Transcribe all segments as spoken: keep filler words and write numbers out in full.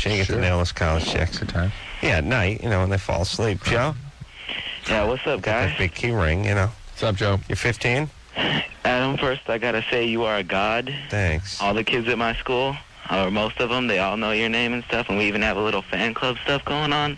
college. And you get Sure. to nail those college chicks. Good time. Yeah, at night, you know, when they fall asleep. Joe? Yeah, what's up, Got that guys? big key ring, you know. What's up, Joe? You're fifteen? Adam, first I gotta say you are a god. Thanks. All the kids at my school, or most of them, they all know your name and stuff, and we even have a little fan club stuff going on.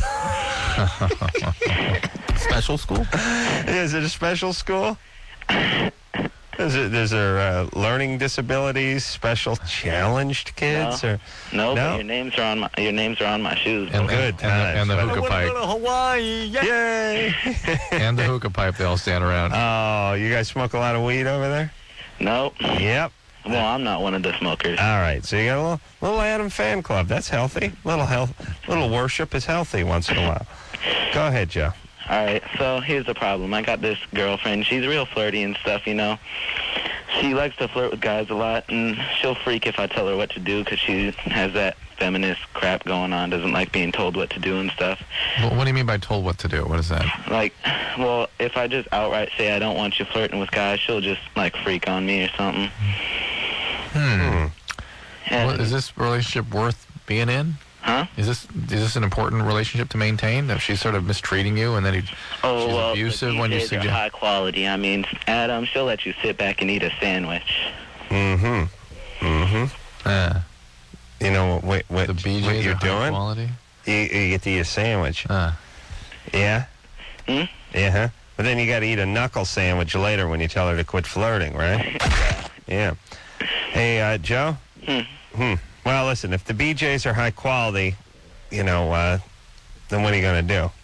Special school? Is it a special school? Is it, is there uh, learning disabilities, special challenged kids? No. Or No, No? but your names are on my your names are on my shoes. And, Good and, and, the, and the times. hookah pipe. Hawaii, yay! And the hookah pipe, they all stand around. Oh, you guys smoke a lot of weed over there? Nope. Yep. Well, I'm not one of the smokers. All right, so you got a little, little Adam fan club. That's healthy. Little health, little worship is healthy once in a while. Go ahead, Joe. All right, so here's the problem. I got this girlfriend. She's real flirty and stuff, you know. She likes to flirt with guys a lot, and she'll freak if I tell her what to do because she has that feminist crap going on, doesn't like being told what to do and stuff. Well, what do you mean by told what to do? What is that? Like, well, if I just outright say I don't want you flirting with guys, she'll just, like, freak on me or something. Hmm. And, Well, is this relationship worth being in? huh? Is this is this an important relationship to maintain? If she's sort of mistreating you and then he, Oh, she's well, abusive the when you D Js are suggest... high quality. I mean, Adam, she'll let you sit back and eat a sandwich. Mm-hmm. Mm-hmm. Uh, You know what, what, the B Js what you're are high doing? quality? You, you get to eat a sandwich. Uh, Yeah? Hmm? Yeah, huh? But then you got to eat a knuckle sandwich later when you tell her to quit flirting, right? Yeah. Hey, uh, Joe? Hmm. Hmm. Well, listen, if the B Js are high quality, you know, uh, then what are you going to do?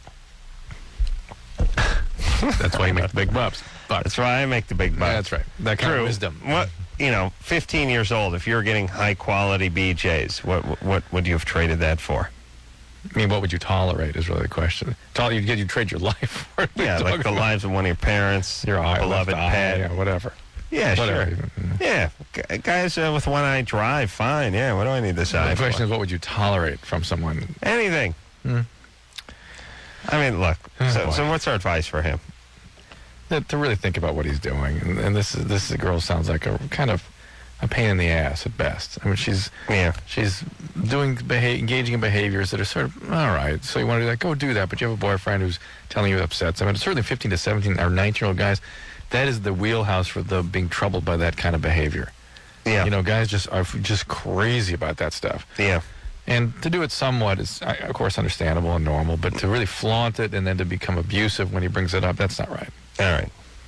that's why you make the big bucks. bucks. That's why I make the big bucks. Yeah, that's right. That kind True. of wisdom. What, you know, fifteen years old, if you're getting high quality B Js, what what would you have traded that for? I mean, what would you tolerate is really the question. Tol- you'd, get, you'd trade your life for it. Yeah, like the lives of one of your parents, your eye, beloved left eye, pet. yeah, whatever. Yeah, Whatever. sure. Yeah, G- guys uh, with one eye drive, fine. Yeah, what do I need this eye The for? question is, what would you tolerate from someone? Anything. Hmm. I mean, look. Oh, So, boy. so what's our advice for him? That, to really think about what he's doing. And, and this is this girl sounds like a kind of a pain in the ass at best. I mean, she's Yeah. she's doing beha- engaging in behaviors that are sort of all right. So you want to do that, go do that. But you have a boyfriend who's telling you upsets. I mean, certainly fifteen to seventeen or nineteen year old guys, that is the wheelhouse for the being troubled by that kind of behavior. Yeah. You know, guys just are just crazy about that stuff. Yeah. And to do it somewhat is, I- of course, understandable and normal. But to really flaunt it and then to become abusive when he brings it up, that's not right. All right.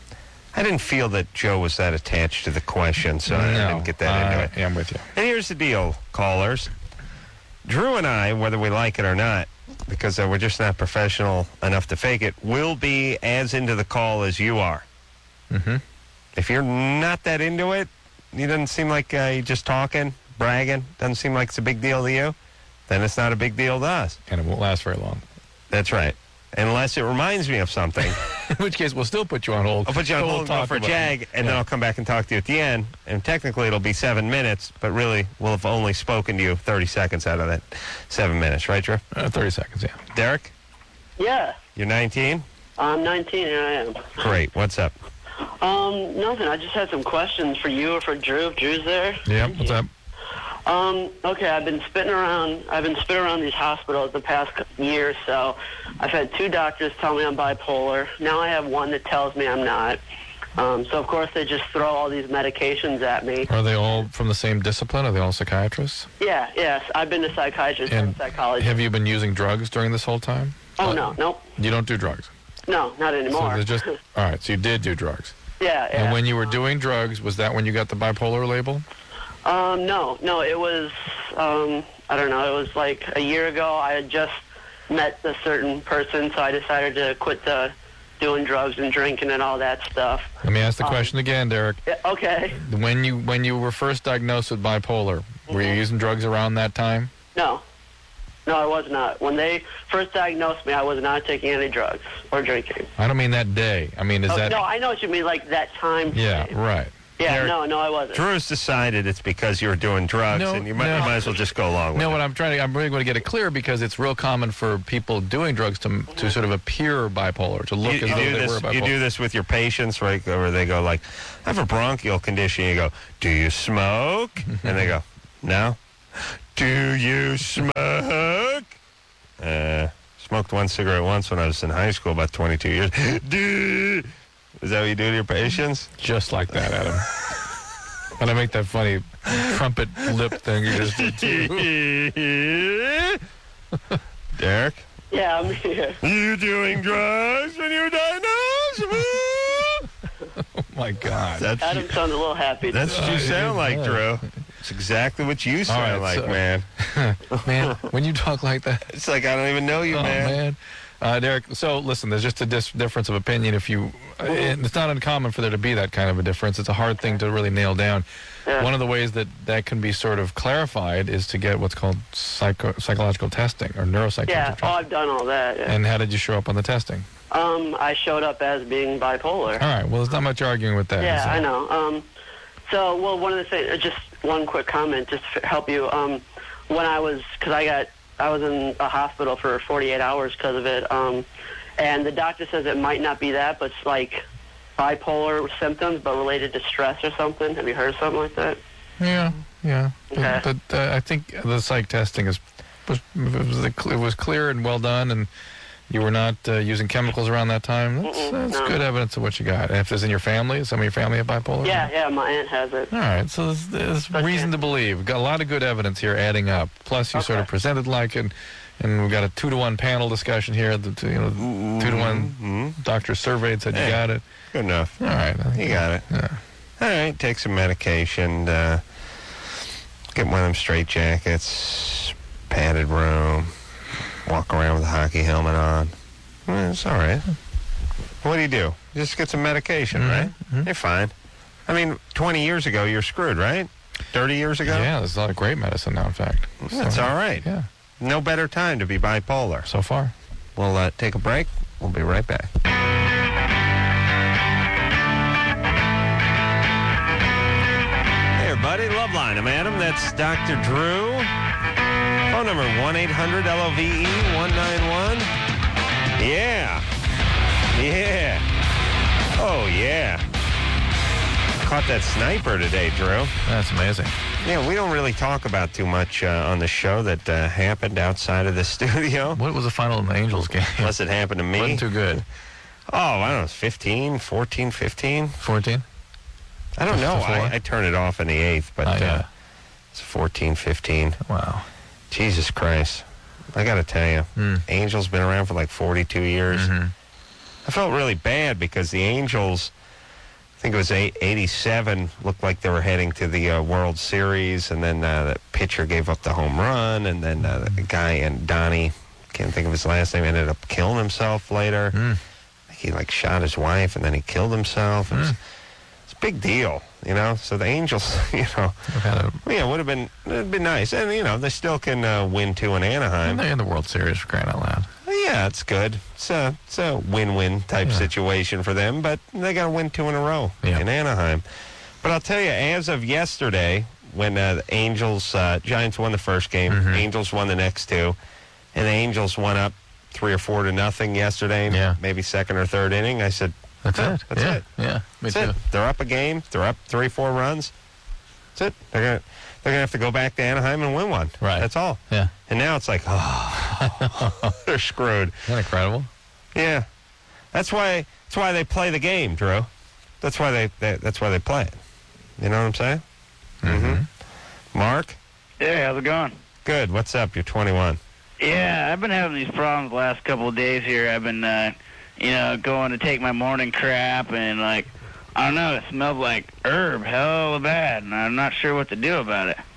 I didn't feel that Joe was that attached to the question, so I no, didn't get that into it. I am with you. And here's the deal, callers. Drew and I, whether we like it or not, because uh, we're just not professional enough to fake it, will be as into the call as you are. Mm-hmm. If you're not that into it, you doesn't seem like uh, you're just talking, bragging, doesn't seem like it's a big deal to you, then it's not a big deal to us. And it won't last very long. That's right. Unless it reminds me of something. In which case, we'll still put you on hold. I'll put you on So we'll hold talk for about Jag, it. and Yeah. then I'll come back and talk to you at the end. And technically, it'll be seven minutes, but really, we'll have only spoken to you thirty seconds out of that seven minutes. Right, Drew? Uh, thirty seconds, yeah. Derek, Yeah, you're nineteen? I'm nineteen and I am. Great. What's up? Um, nothing. I just had some questions for you or for Drew. If Drew's there. Yeah, what's up? Um, okay, I've been spitting around. I've been spitting around these hospitals the past cou- year or so. I've had two doctors tell me I'm bipolar. Now I have one that tells me I'm not. Um, so of course they just throw all these medications at me. Are they all from the same discipline? Are they all psychiatrists? Yeah, yes. I've been to psychiatrists and, And psychologists. have you been using drugs during this whole time? Oh Uh, no, nope, You don't do drugs? no, not So anymore. there's just... All right, so you did do drugs. yeah, yeah. And when you were doing drugs, was that when you got the bipolar label? Um, no, no, it was, um, I don't know, it was like a year ago. I had just met a certain person, so I decided to quit the doing drugs and drinking and all that stuff. Let me ask the Um, question again, Derek. Yeah, okay, When you when you were first diagnosed with bipolar, were you Mhm. using drugs around that time? no, no, I was not. When they first diagnosed me, I was not taking any drugs or drinking. I don't mean that day. I mean, is Oh, that... no, I know what you mean, like that time Yeah, frame. right. Yeah, Derek, no, no, I wasn't. Drew's decided it's because you were doing drugs, No, and you might, no. you might as well just go along with No, it. what I'm trying to, I'm really going to get it clear because it's real common for people doing drugs to to sort of appear bipolar, to look you, as you though do they this, were bipolar. you do this with your patients, right? Where they go like, "I have a bronchial condition." You go, "Do you smoke?" And they go, "No." Do you smoke? Uh, smoked one cigarette once when I was in high school, about twenty-two years. Do Is that what you do to your patients? Just like that, Adam. When I make that funny trumpet lip thing, you just did too. Derek? Yeah, I'm here. You doing drugs when you're diagnosed? Oh, my God. That's, Adam sounds a little happy. that's what you sound like, Yeah. Drew. It's exactly what you sound right, like, so- man. Man, when you talk like that, It's like I don't even know you, oh, man. man. Uh, Derek, so listen, there's just a dis- difference of opinion. If you, uh, and it's not uncommon for there to be that kind of a difference. It's a hard thing to really nail down. Yeah. One of the ways that that can be sort of clarified is to get what's called psycho- psychological testing or neuropsychiatric Yeah, oh, testing. I've done all that. Yeah. And how did you show up on the testing? Um, I showed up as being bipolar. All right, well, there's not much arguing with that. Yeah, is there? I know. Um, so, well, one of the things, uh, just one quick comment, just to help you. Um, when I was, because I got, I was in a hospital for forty-eight hours because of it, um, and the doctor says it might not be that, but it's like bipolar symptoms, but related to stress or something. Have you heard of something like that? Yeah, yeah. Okay. But, but uh, I think the psych testing is was it was, it was clear and well done, and you were not uh, using chemicals around that time. That's, Mm-mm, that's no. good evidence of what you got. And if it's in your family, some of your family have bipolar? Yeah, yeah, my aunt has it. All right, so there's, there's But reason yeah. to believe. We've got a lot of good evidence here adding up. Plus, you sort of Okay. presented like it, and we've got a two to one panel discussion here. The two, you know, two to one Mhm. doctors surveyed said you Hey. got it. Good enough. All right, I think- You got it. Yeah. All right, take some medication. Uh, get one of them straight jackets, padded room, walk around with a hockey helmet on. Well, it's all right. What do you do? Just get some medication, Mhm, right? mhm. You're fine. I mean, twenty years ago, you're screwed, right? thirty years ago? Yeah, there's a lot of great medicine now. In fact, That's So, all right. Yeah, No better time to be bipolar. so far. We'll uh, take a break. We'll be right back. Hey, everybody. Loveline. I'm Adam. That's Doctor Drew. Phone number one eight hundred L O V E one nine one. Yeah. Yeah. Oh, yeah. Caught that sniper today, Drew. That's amazing. Yeah, we don't really talk about too much uh, on the show that uh, happened outside of the studio. What was the final in the Angels game? Unless it happened to me. Wasn't too good. Oh, I don't know, fifteen, fourteen, fifteen? fourteen? I don't know. Fifty-four? I, I turned it off in the eighth, but Oh, uh, yeah. it's fourteen, fifteen. Wow. Jesus Christ. I got to tell you, Mm. Angels been around for like forty-two years. Mhm. I felt really bad because the Angels, I think it was eight, eighty-seven, looked like they were heading to the uh, World Series, and then uh, the pitcher gave up the home run, and then uh, the guy, and Donnie, can't think of his last name, ended up killing himself later. Mm. He like shot his wife and then he killed himself. It was, Mm. it's a big deal, you know. So the Angels, you know, We've had a yeah, would have been it'd been nice, and you know they still can uh, win two in Anaheim. they're in the World Series for crying out loud. Yeah, it's good. It's a it's a win-win type Yeah. situation for them, but they got to win two in a row Yeah. in Anaheim. But I'll tell you, as of yesterday, when uh, the Angels uh, Giants won the first game, Mhm. Angels won the next two, and the Angels went up three or four to nothing yesterday. Yeah. Maybe second or third inning. I said, That's Yeah, it. that's yeah. it. Yeah. Me that's too. it. They're up a game. They're up three, four runs. That's it. They're gonna they're gonna have to go back to Anaheim and win one. Right. That's all. Yeah. And now it's like, oh, they're screwed. Isn't that incredible? Yeah, that's why. That's why they play the game, Drew. That's why they. they that's why they play it. You know what I'm saying? Mm-hmm. Mark, Hey, how's it going? good. What's up? You're twenty-one. Yeah, I've been having these problems the last couple of days here. I've been, uh, you know, going to take my morning crap, and, like, I don't know, it smells like herb hella bad, and I'm not sure what to do about it.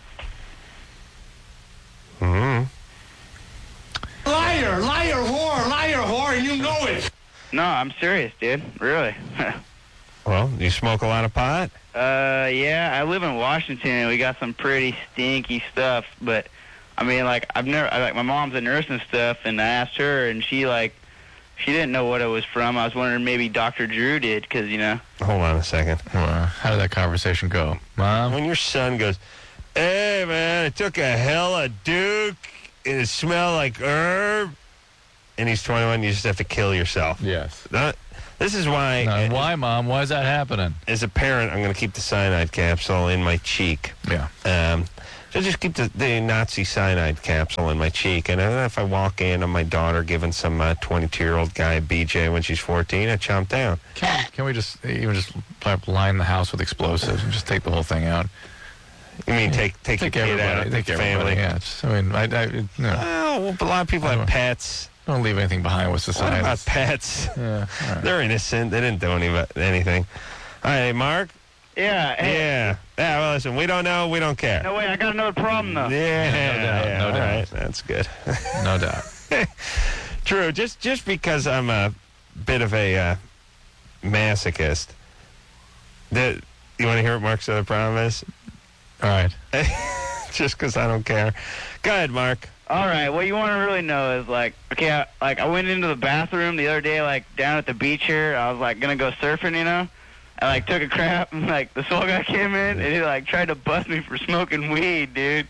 Mm-hmm. Liar, liar, whore, liar, whore, and you know it. No, I'm serious, dude. Really. Well, you smoke a lot of pot? uh, yeah, I live in Washington, and we got some pretty stinky stuff, but, I mean, like, I've never, I, like, my mom's a nurse and stuff, and I asked her, and she, like, she didn't know what it was from. I was wondering maybe Doctor Drew did, because, you know. Hold on a second. Well, how did that conversation go, Mom? When your son goes, hey, man, I took a hella Duke, and it smelled like herb, and he's twenty-one, you just have to kill yourself. Yes. That- this is why, Now, uh, why, Mom? Why is that happening? as a parent, I'm going to keep the cyanide capsule in my cheek. Yeah. Um, So just keep the, the Nazi cyanide capsule in my cheek. And then if I walk in on my daughter giving some uh, twenty-two-year-old guy B J when she's fourteen, I chomp down. Can, can we just even just line the house with explosives and just take the whole thing out? You mean Yeah. take take, Take your kid everybody. out, Take the everybody. family? Yeah. It's, I mean, I, I you know, Well, well, a lot of people I have don't- pets. don't leave anything behind with What society. about pets? Yeah. All right. They're innocent. They didn't do any, anything. All right, Mark? Yeah. Hey, Yeah. Yeah, well, listen, we don't know. We don't care. No, wait, I got another problem, though. Yeah, Yeah, no doubt, yeah, no all doubt. right, that's good. No doubt. True. Just just because I'm a bit of a uh, masochist. The, you want to hear what Mark's other problem is? All right. Just because I don't care. Go ahead, Mark. All right, what you want to really know is, like, okay, I, like, I went into the bathroom the other day, like, down at the beach here. I was, like, going to go surfing, you know? I, like, took a crap, and, like, the soul guy came in, and he, like, tried to bust me for smoking weed, dude.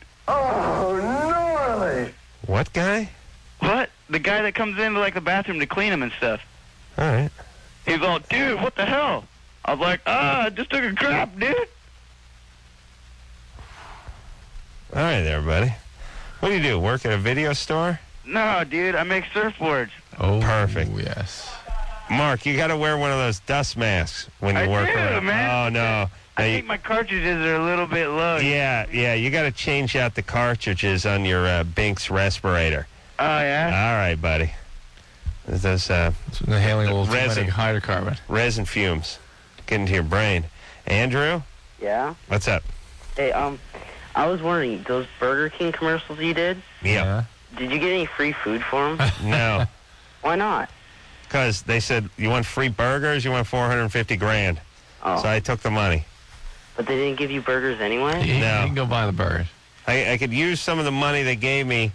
What guy? What? The guy that comes into, like, the bathroom to clean him and stuff. All right. He's all, dude, what the hell? I was like, ah, I just took a crap, dude. All right there, buddy. What do you do? Work at a video store? No, dude, I make surfboards. Oh, Perfect. yes. Mark, you got to wear one of those dust masks when you I work do, around. man. Oh, no. I Now you- think my cartridges are a little bit low. yeah, yeah, you got to change out the cartridges on your uh, Binks respirator. Oh, yeah? All right, buddy. There's those uh, It's inhaling a little too Resin. many hydrocarbon. resin fumes get into your brain. Andrew, Yeah. what's up? Hey, um, I was wondering, those Burger King commercials you did, Yeah. did you get any free food for them? No, Why not? because they said, you want free burgers, you want four hundred fifty grand. Oh, So I took the money. but they didn't give you burgers anyway? You, No. you can go buy the bird. I, I could use some of the money they gave me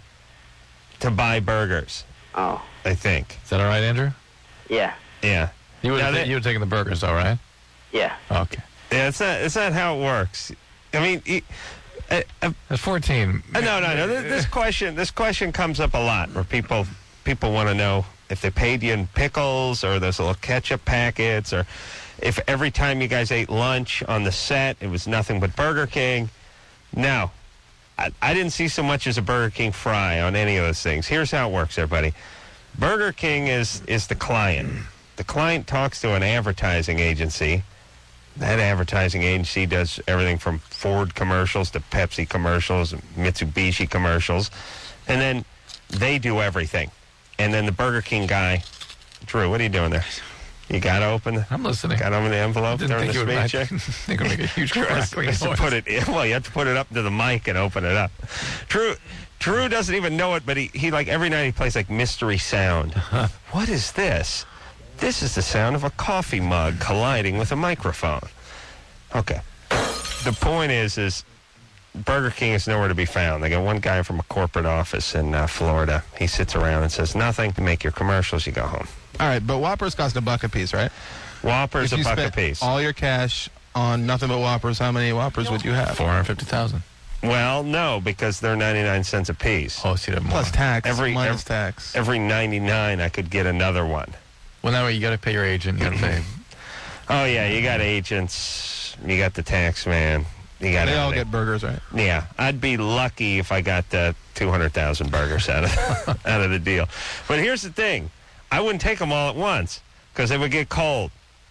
to buy burgers, Oh, I think. Is that all right, Andrew? yeah, Yeah. You would Now have they- you would taken the burgers, though, right? yeah. Okay. Yeah, it's not, it's not how it works. I mean, e- uh, uh, At fourteen. no, no, no. This, this question, this question comes up a lot where people, people want to know if they paid you in pickles or those little ketchup packets, or if every time you guys ate lunch on the set, it was nothing but Burger King. No, I, I didn't see so much as a Burger King fry on any of those things. Here's how it works, everybody. Burger King is is the client. The client talks to an advertising agency. That advertising agency does everything from Ford commercials to Pepsi commercials, Mitsubishi commercials, and then they do everything. And then the Burger King guy, Drew, what are you doing there? You got to open the, I'm listening. got to open the envelope Didn't during think the it would, I speech check? didn't think it would make a huge Drew has, crackling has to noise. put it in. Well, you have to put it up to the mic and open it up. Drew, Drew doesn't even know it, but he, he like every night he plays like mystery sound. What is this? This is the sound of a coffee mug colliding with a microphone. Okay. The point is, is Burger King is nowhere to be found. They got one guy from a corporate office in uh, Florida. He sits around and says nothing. You make your commercials, you go home. All right, but Whoppers cost a buck a piece, right? Whopper's if a you buck a spent piece. all your cash on nothing but Whoppers, how many Whoppers would you have? Four hundred fifty thousand. Well, no, because they're ninety-nine cents a piece. Oh, see that more. Plus tax, Every- minus ev- tax. Every ninety-nine, I could get another one. Well, that way you got to pay your agent. You got to pay. Oh, yeah, you got agents. You got the tax man. You got They all everything. get burgers, right? Yeah, I'd be lucky if I got uh, two hundred thousand burgers out of out of the deal. But here's the thing. I wouldn't take them all at once because they would get cold.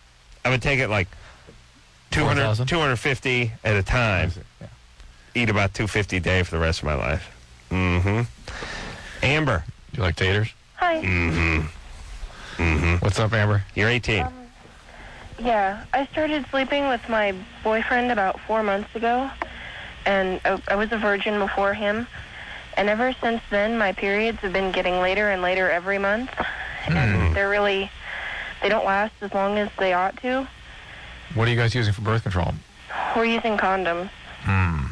I would take it like two hundred, four thousand? two hundred fifty at a time. Yeah. Eat about two hundred fifty a day for the rest of my life. Mm-hmm. Amber. Do you like taters? Hi. Mm-hmm. Mm-hmm. What's up, Amber? You're eighteen. Um, yeah, I started sleeping with my boyfriend about four months ago, and I, I was a virgin before him. And ever since then, my periods have been getting later and later every month, and they're really, they don't last as long as they ought to. What are you guys using for birth control? We're using condoms. Hmm.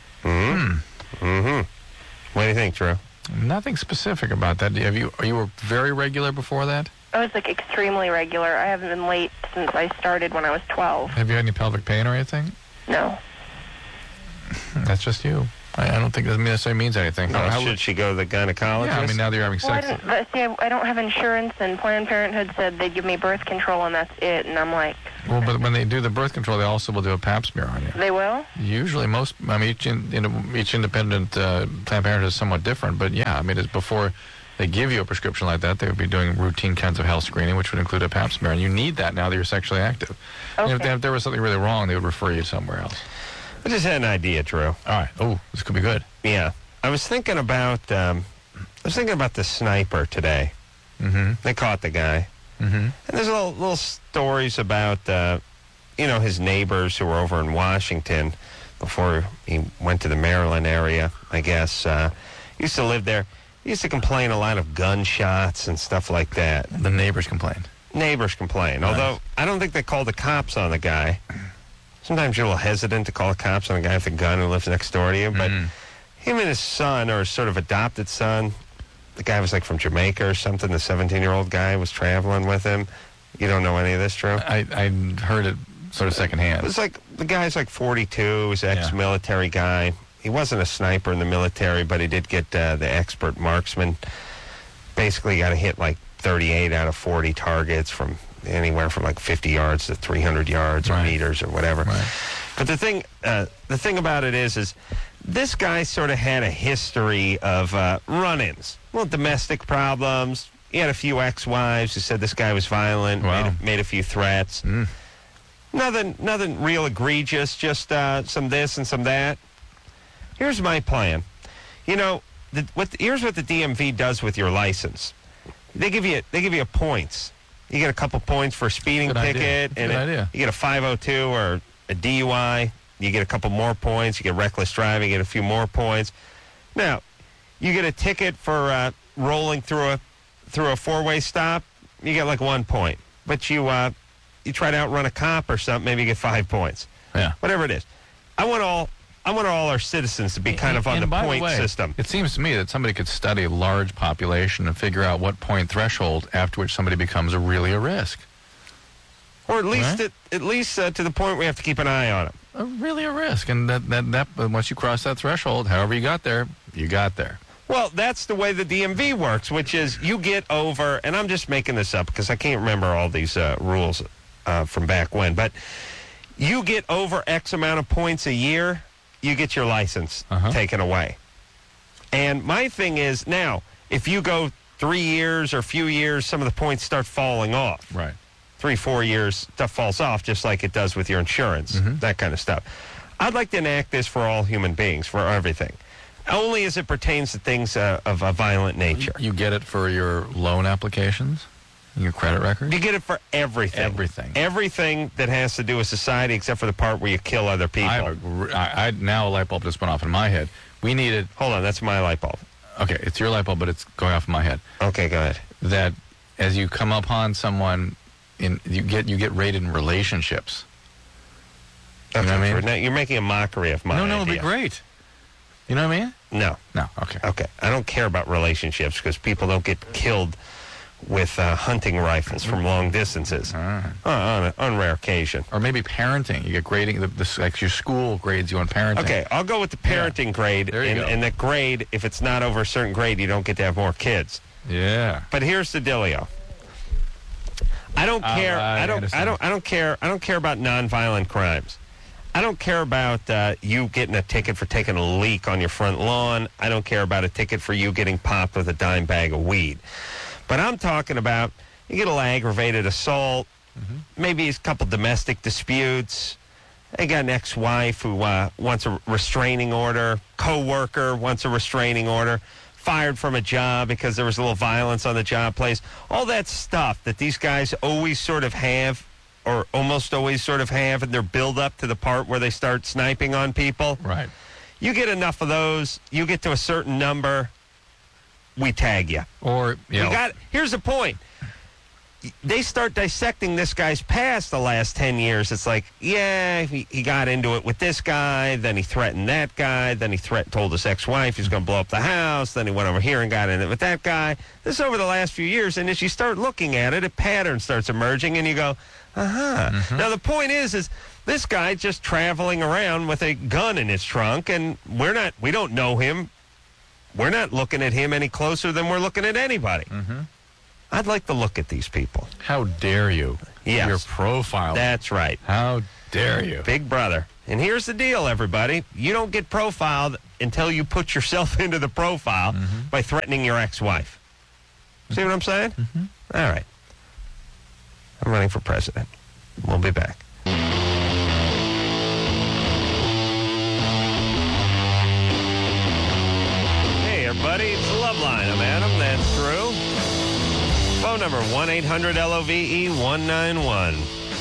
Mm-hmm. Mm-hmm. What do you think, Drew? Nothing specific about that. Have you? Are you were very regular before that? I was like extremely regular. I haven't been late since I started when I was twelve. Have you had any pelvic pain or anything? No. That's just you. I, I don't think that necessarily means anything. No, How- how should would- she go to the gynecologist? yeah, I mean, now that you're having Well, I, sex. didn't, but see, I, I don't have insurance, and Planned Parenthood said they'd give me birth control, and that's it. And I'm like, Well, but when they do the birth control, they also will do a pap smear on you. they will? Usually, most, I mean, each, in, in, each independent uh, Planned Parenthood is somewhat different, but yeah, I mean, it's before they give you a prescription like that, they would be doing routine kinds of health screening, which would include a pap smear, and you need that now that you're sexually active. And if, Okay. if there was something really wrong, they would refer you somewhere else. I just had an idea, Drew. All right. Oh, this could be good. Yeah. I was thinking about, um, I was thinking about the sniper today. Mm-hmm. They caught the guy. Mm-hmm. And there's little, little stories about, uh, you know, his neighbors who were over in Washington before he went to the Maryland area, I guess. Uh, he used to live there. He used to complain a lot of gunshots and stuff like that. The neighbors complained. Neighbors complain. Nice. Although, I don't think they called the cops on the guy. Sometimes you're a little hesitant to call the cops on the guy with the gun who lives next door to you. But Mm. him and his son, or his sort of adopted son, the guy was like from Jamaica or something. The seventeen-year-old guy was traveling with him. You don't know any of this, Drew? I, I heard it sort of It secondhand. was like, the guy's like forty-two, he's an ex-military guy. He wasn't a sniper in the military, but he did get uh, the expert marksman. Basically got to hit like thirty-eight out of forty targets from anywhere from like fifty yards to three hundred yards or Right. meters or whatever. Right. But the thing, uh, the thing about it is, is this guy sort of had a history of uh, run-ins, well, domestic problems. He had a few ex-wives who said this guy was violent, Wow. made, a, made a few threats. Mm. Nothing, nothing real egregious, just uh, some this and some that. Here's my plan. You know, the, what the, here's what the D M V does with your license. They give you, they give you points. You get a couple points for a speeding Good idea. ticket, Good and it- idea. you get a five oh two or a D U I. You get a couple more points. You get reckless driving. You get a few more points. Now, you get a ticket for uh, rolling through a through a four-way stop. You get like one point. But you uh, you try to outrun a cop or something, maybe you get five points. Yeah. Whatever it is. I want all I want all our citizens to be kind of on And the by point way, system. It seems to me that somebody could study a large population and figure out what point threshold after which somebody becomes a really a risk. Or at least Right. at, at least uh, to the point we have to keep an eye on them. A, really a risk. And that, that, that uh, once you cross that threshold, however you got there, you got there. Well, that's the way the D M V works, which is you get over, and I'm just making this up because I can't remember all these uh, rules uh, from back when, but you get over X amount of points a year, you get your license Uh-huh. taken away. And my thing is, now, if you go three years or a few years, some of the points start falling off. Right. Three, four years, stuff falls off just like it does with your insurance, Mhm. that kind of stuff. I'd like to enact this for all human beings, for everything. Only as it pertains to things uh, of a violent nature. You get it for your loan applications, your credit records. You get it for everything. Everything. Everything that has to do with society except for the part where you kill other people. I, have a gr- I, I now a light bulb just went off in my head. We needed. Hold on, that's my light bulb. Okay, it's your light bulb, but it's going off in my head. Okay, go ahead. That as you come upon someone, in you get you get rated in relationships. You know what I Okay, mean? for- now, you're making a mockery of my no, no, it'd idea. be great. You know what I mean? No. No. Okay. Okay. I don't care about relationships because people don't get killed with uh, hunting rifles from long distances All right. uh, on, a, on rare occasion. Or maybe parenting. You get grading. The, the, like your school grades you on parenting. Okay, I'll go with the parenting grade. There you and, go. and that grade, if it's not over a certain grade, you don't get to have more kids. Yeah. But here's the dealio. I don't All care. right, I I don't. I understand. don't. I don't care. I don't care about nonviolent crimes. I don't care about uh, you getting a ticket for taking a leak on your front lawn. I don't care about a ticket for you getting popped with a dime bag of weed. But I'm talking about you get a little aggravated assault, Mm-hmm. maybe a couple domestic disputes. They got an ex-wife who uh, wants a restraining order. Co-worker wants a restraining order. Fired from a job because there was a little violence on the job place. All that stuff that these guys always sort of have, or almost always sort of have in their build-up to the part where they start sniping on people. Right. You get enough of those, you get to a certain number, we tag you. Or you You know. got. Here's the point. they start dissecting this guy's past the last ten years. It's like, yeah, he, he got into it with this guy, then he threatened that guy, then he threat, told his ex-wife he's going to blow up the house, then he went over here and got in it with that guy. This is over the last few years, and as you start looking at it, a pattern starts emerging, and you go, uh-huh. Mm-hmm. Now, the point is, is this guy just traveling around with a gun in his trunk, and we're not, we don't know him. We're not looking at him any closer than we're looking at anybody. Mm-hmm. I'd like to look at these people. How dare you? Yes. Your profile. That's right. How dare you? Big brother. And here's the deal, everybody. You don't get profiled until you put yourself into the profile mm-hmm. by threatening your ex-wife. Mm-hmm. See what I'm saying? Mm-hmm. All right. I'm running for president. We'll be back. Hey, everybody. It's the Love Line. I'm Adam. That's Drew. Phone number one eight hundred L O V E one nine one.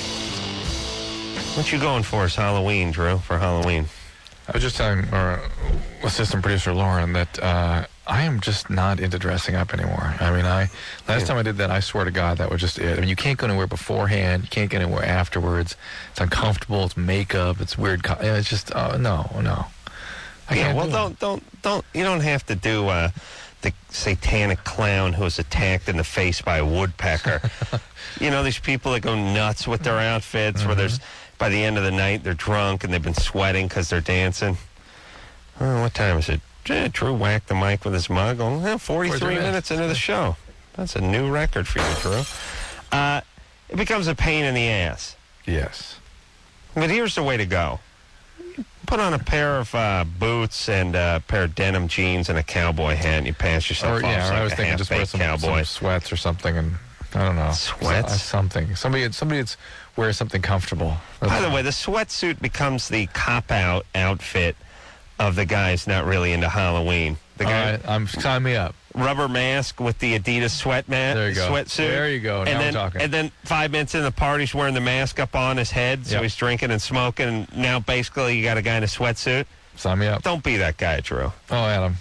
What you going for is Halloween, Drew, for Halloween? I was just telling our assistant producer, Lauren, that uh, I am just not into dressing up anymore. I mean, I last yeah. time I did that, I swear to God, that was just it. I mean, you can't go anywhere beforehand. You can't go anywhere afterwards. It's uncomfortable. It's makeup. It's weird. Co- it's just, uh, no, no. I yeah, can't well, do don't, it. don't, don't, you don't have to do uh, the satanic clown who was attacked in the face by a woodpecker. You know, these people that go nuts with their outfits mm-hmm. where there's, by the end of the night, they're drunk and they've been sweating because they're dancing. Oh, what time is it? Yeah, Drew whacked the mic with his mug. Oh, well, forty-three minutes into the show. That's a new record for you, Drew. Uh, it becomes a pain in the ass. Yes. But here's the way to go. Put on a pair of uh, boots and a pair of denim jeans and a cowboy hat, and you pass yourself or, off yeah, like I was a thinking just wear some, some sweats or something, and I don't know. Sweats? So, uh, something. Somebody, somebody that's wears something comfortable. That's By the way, the sweatsuit becomes the cop-out outfit of the guys not really into Halloween. The guy, All right, I'm, sign me up. Rubber mask with the Adidas sweat mat, there you go. sweatsuit. There you go. Now and then, we're talking. And then five minutes in the party, he's wearing the mask up on his head, so yep. he's drinking and smoking, and now basically you got a guy in a sweatsuit. Sign me up. Don't be that guy, Drew. Oh, Adam.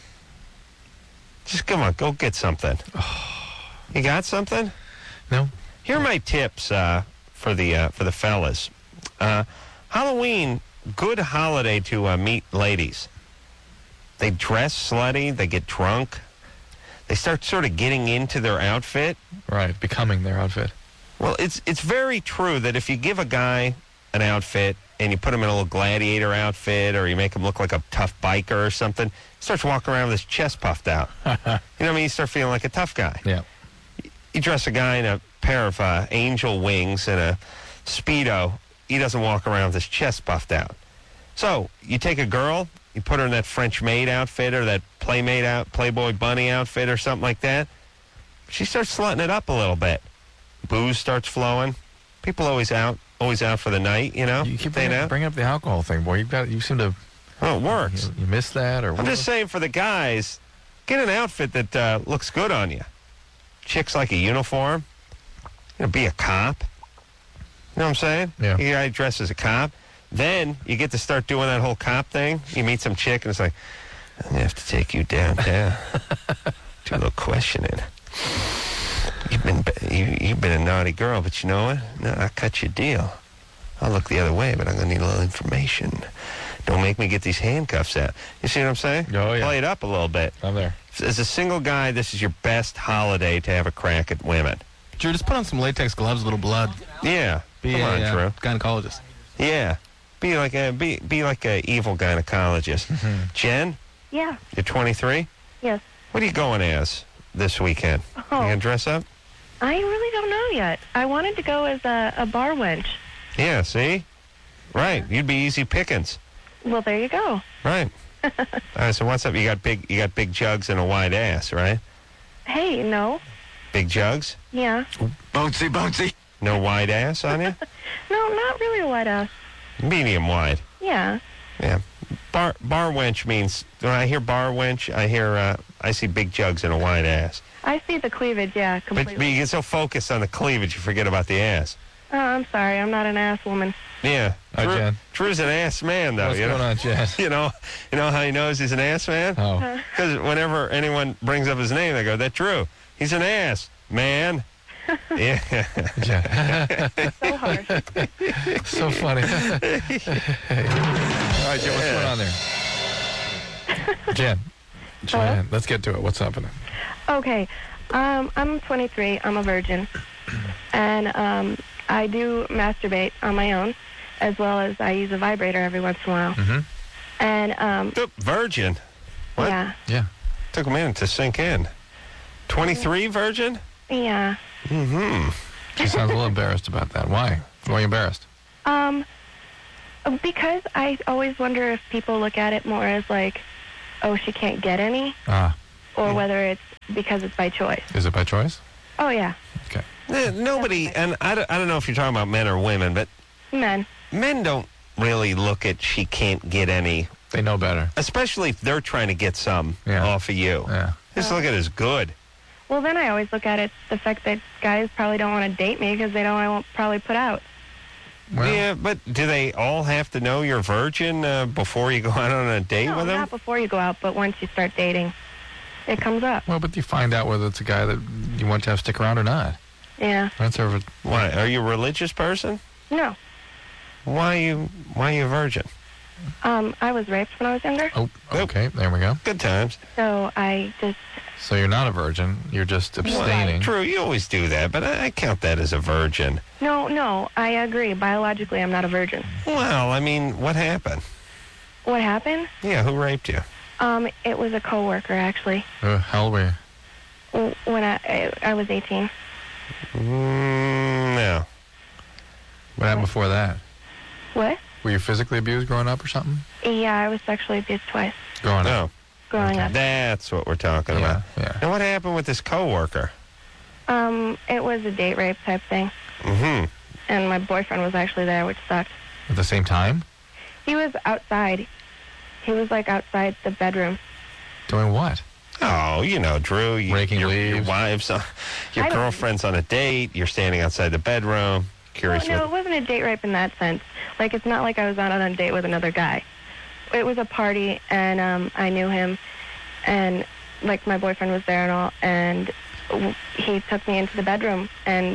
Just come on, go get something. You got something? No. Here are my tips uh, for the uh, for the fellas. Uh, Halloween, good holiday to uh, meet ladies. They dress slutty. They get drunk. They start sort of getting into their outfit. Right, becoming their outfit. Well, it's it's very true that if you give a guy an outfit and you put him in a little gladiator outfit or you make him look like a tough biker or something, he starts walking around with his chest puffed out. You know what I mean? You start feeling like a tough guy. Yeah. You dress a guy in a pair of uh, angel wings and a Speedo, he doesn't walk around with his chest puffed out. So you take a girl, you put her in that French maid outfit or that Playmate out, Playboy bunny outfit or something like that. She starts slutting it up a little bit. Booze starts flowing. People always out, always out for the night, you know? You keep bringing up, bring up the alcohol thing, boy. You've got, you seem to... Oh, it works. You, you missed that? Or I'm just saying for the guys, get an outfit that uh, looks good on you. Chicks like a uniform. You know, be a cop. You know what I'm saying? Yeah. You gotta dress as a cop. Then you get to start doing that whole cop thing. You meet some chick and it's like, I'm gonna have to take you downtown. Do a little questioning. You've been you, you've been a naughty girl, but you know what? No, I cut your deal. I'll look the other way, but I'm gonna need a little information. Don't make me get these handcuffs out. You see what I'm saying? Oh, yeah. Play it up a little bit. I'm there. As a single guy, this is your best holiday to have a crack at women. Drew, just put on some latex gloves, a little blood. Yeah. Be Come a on, uh, Drew. gynecologist. Yeah. Be like a be be like a evil gynecologist. Mm-hmm. Jen, Yeah. you're twenty-three. Yes. What are you going as this weekend? Oh. You gonna dress up? I really don't know yet. I wanted to go as a, a bar wench. Yeah. See. Right. You'd be easy pickings. Well, there you go. Right. All right. So what's up? You got big. You got big jugs and a wide ass, right? Hey, no. Big jugs. Yeah. Bouncy, bouncy. No wide ass on you. No, not really a white ass. Medium wide. Yeah. Yeah. Bar bar wench means when I hear bar wench, I hear uh, I see big jugs and a wide ass. I see the cleavage, yeah, But, completely. but you get so focused on the cleavage, you forget about the ass. Oh, I'm sorry. I'm not an ass woman. Yeah. Hi, Drew, Jen. Drew's an ass man, though. What's you going know? on, Jen? You know, you know how he knows he's an ass man? Oh. Because whenever anyone brings up his name, they go, "That's Drew. He's an ass man." Yeah. Yeah. So harsh. So funny. All right, Jen, what's going on there? Jen. Jen, let's get to it. What's happening? Okay. Um, I'm twenty-three. I'm a virgin. And um, I do masturbate on my own, as well as I use a vibrator every once in a while. Mm-hmm. And, um, Virgin? What? yeah. Yeah. Took a minute to sink in. twenty-three virgin? Yeah. Mm-hmm. She sounds a little embarrassed about that. Why? Why are you embarrassed? Um, because I always wonder if people look at it more as like, oh, she can't get any, Ah. or whether it's because it's by choice. Is it by choice? Oh, yeah. Okay. Eh, Nobody, and I don't, I don't know if you're talking about men or women, but Men. men don't really look at she can't get any, They know better. especially if they're trying to get some Yeah. off of you. Yeah. Just look at it as good. Well, then I always look at it the fact that guys probably don't want to date me because they don't want to probably put out. Well, Yeah, but do they all have to know you're virgin uh, before you go out on a date No, with them? not before you go out, but once you start dating, it comes up. well, but you find out whether it's a guy that you want to have stick around or not. Yeah. That's over. Why? Are you a religious person? No. Why you Why are you a virgin? Um, I was raped when I was younger, Oh, okay. There we go. Good times. so I just, So you're not a virgin. You're just abstaining. True, you always do that, but I, I count that as a virgin. no, no, I agree. Biologically, I'm not a virgin. Well, I mean, what happened? What happened? Yeah, who raped you? Um, it was a coworker, actually. Uh, hell, we. w- When I, I, I was eighteen. Mm, no. What happened before that? What? Were you physically abused growing up or something? Yeah, I was sexually abused twice Growing up. No. growing up. That's what we're talking Yeah, about. yeah. And what happened with this coworker? Um, it was a date rape type thing, Mm-hmm. and my boyfriend was actually there, which sucked. At the same time? He was outside. He was like outside the bedroom. Doing what? Oh, you know, Drew. You, Raking your, your leaves. wives, uh, your I don't- girlfriend's on a date. You're standing outside the bedroom. Curious Well, no, what... it wasn't a date rape in that sense. Like, it's not like I was out on a date with another guy. It was a party, and um, I knew him, and, like, my boyfriend was there and all, and w- he took me into the bedroom, and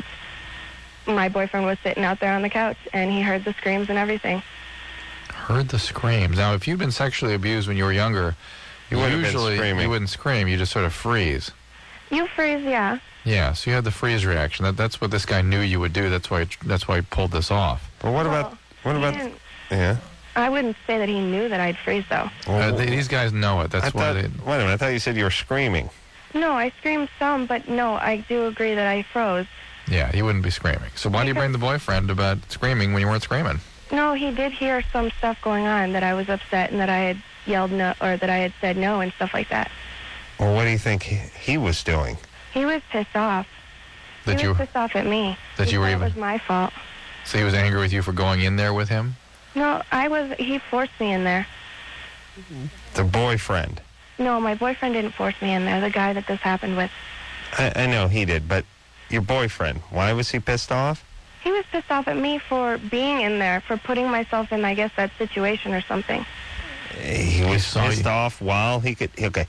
my boyfriend was sitting out there on the couch, and he heard the screams and everything. Heard the screams. Now, if you'd been sexually abused when you were younger, You wouldn't have been usually screaming. you wouldn't scream. You just sort of freeze. You freeze, yeah. Yeah, so you had the freeze reaction. That, that's what this guy knew you would do. That's why that's why he pulled this off. Well, what Well, about... What he about... didn't- Yeah. I wouldn't say that he knew that I'd freeze, though. Uh, they, these guys know it. That's I why thought, they... wait a minute, I thought you said you were screaming. No, I screamed some, but no, I do agree that I froze. Yeah, he wouldn't be screaming. So why do you blame the boyfriend about screaming when you weren't screaming? No, he did hear some stuff going on that I was upset and that I had yelled no, or that I had said no and stuff like that. Or what do you think he, he was doing? He was pissed off. That he you was pissed off at me. that He you were thought even- It was my fault. so he was angry with you for going in there with him? No, I was. He forced me in there. The boyfriend. No, my boyfriend didn't force me in there. The guy that this happened with. I, I know he did, but your boyfriend, why was he pissed off? He was pissed off at me for being in there, for putting myself in, I guess, that situation or something. He was saw pissed you. off while he could... Okay.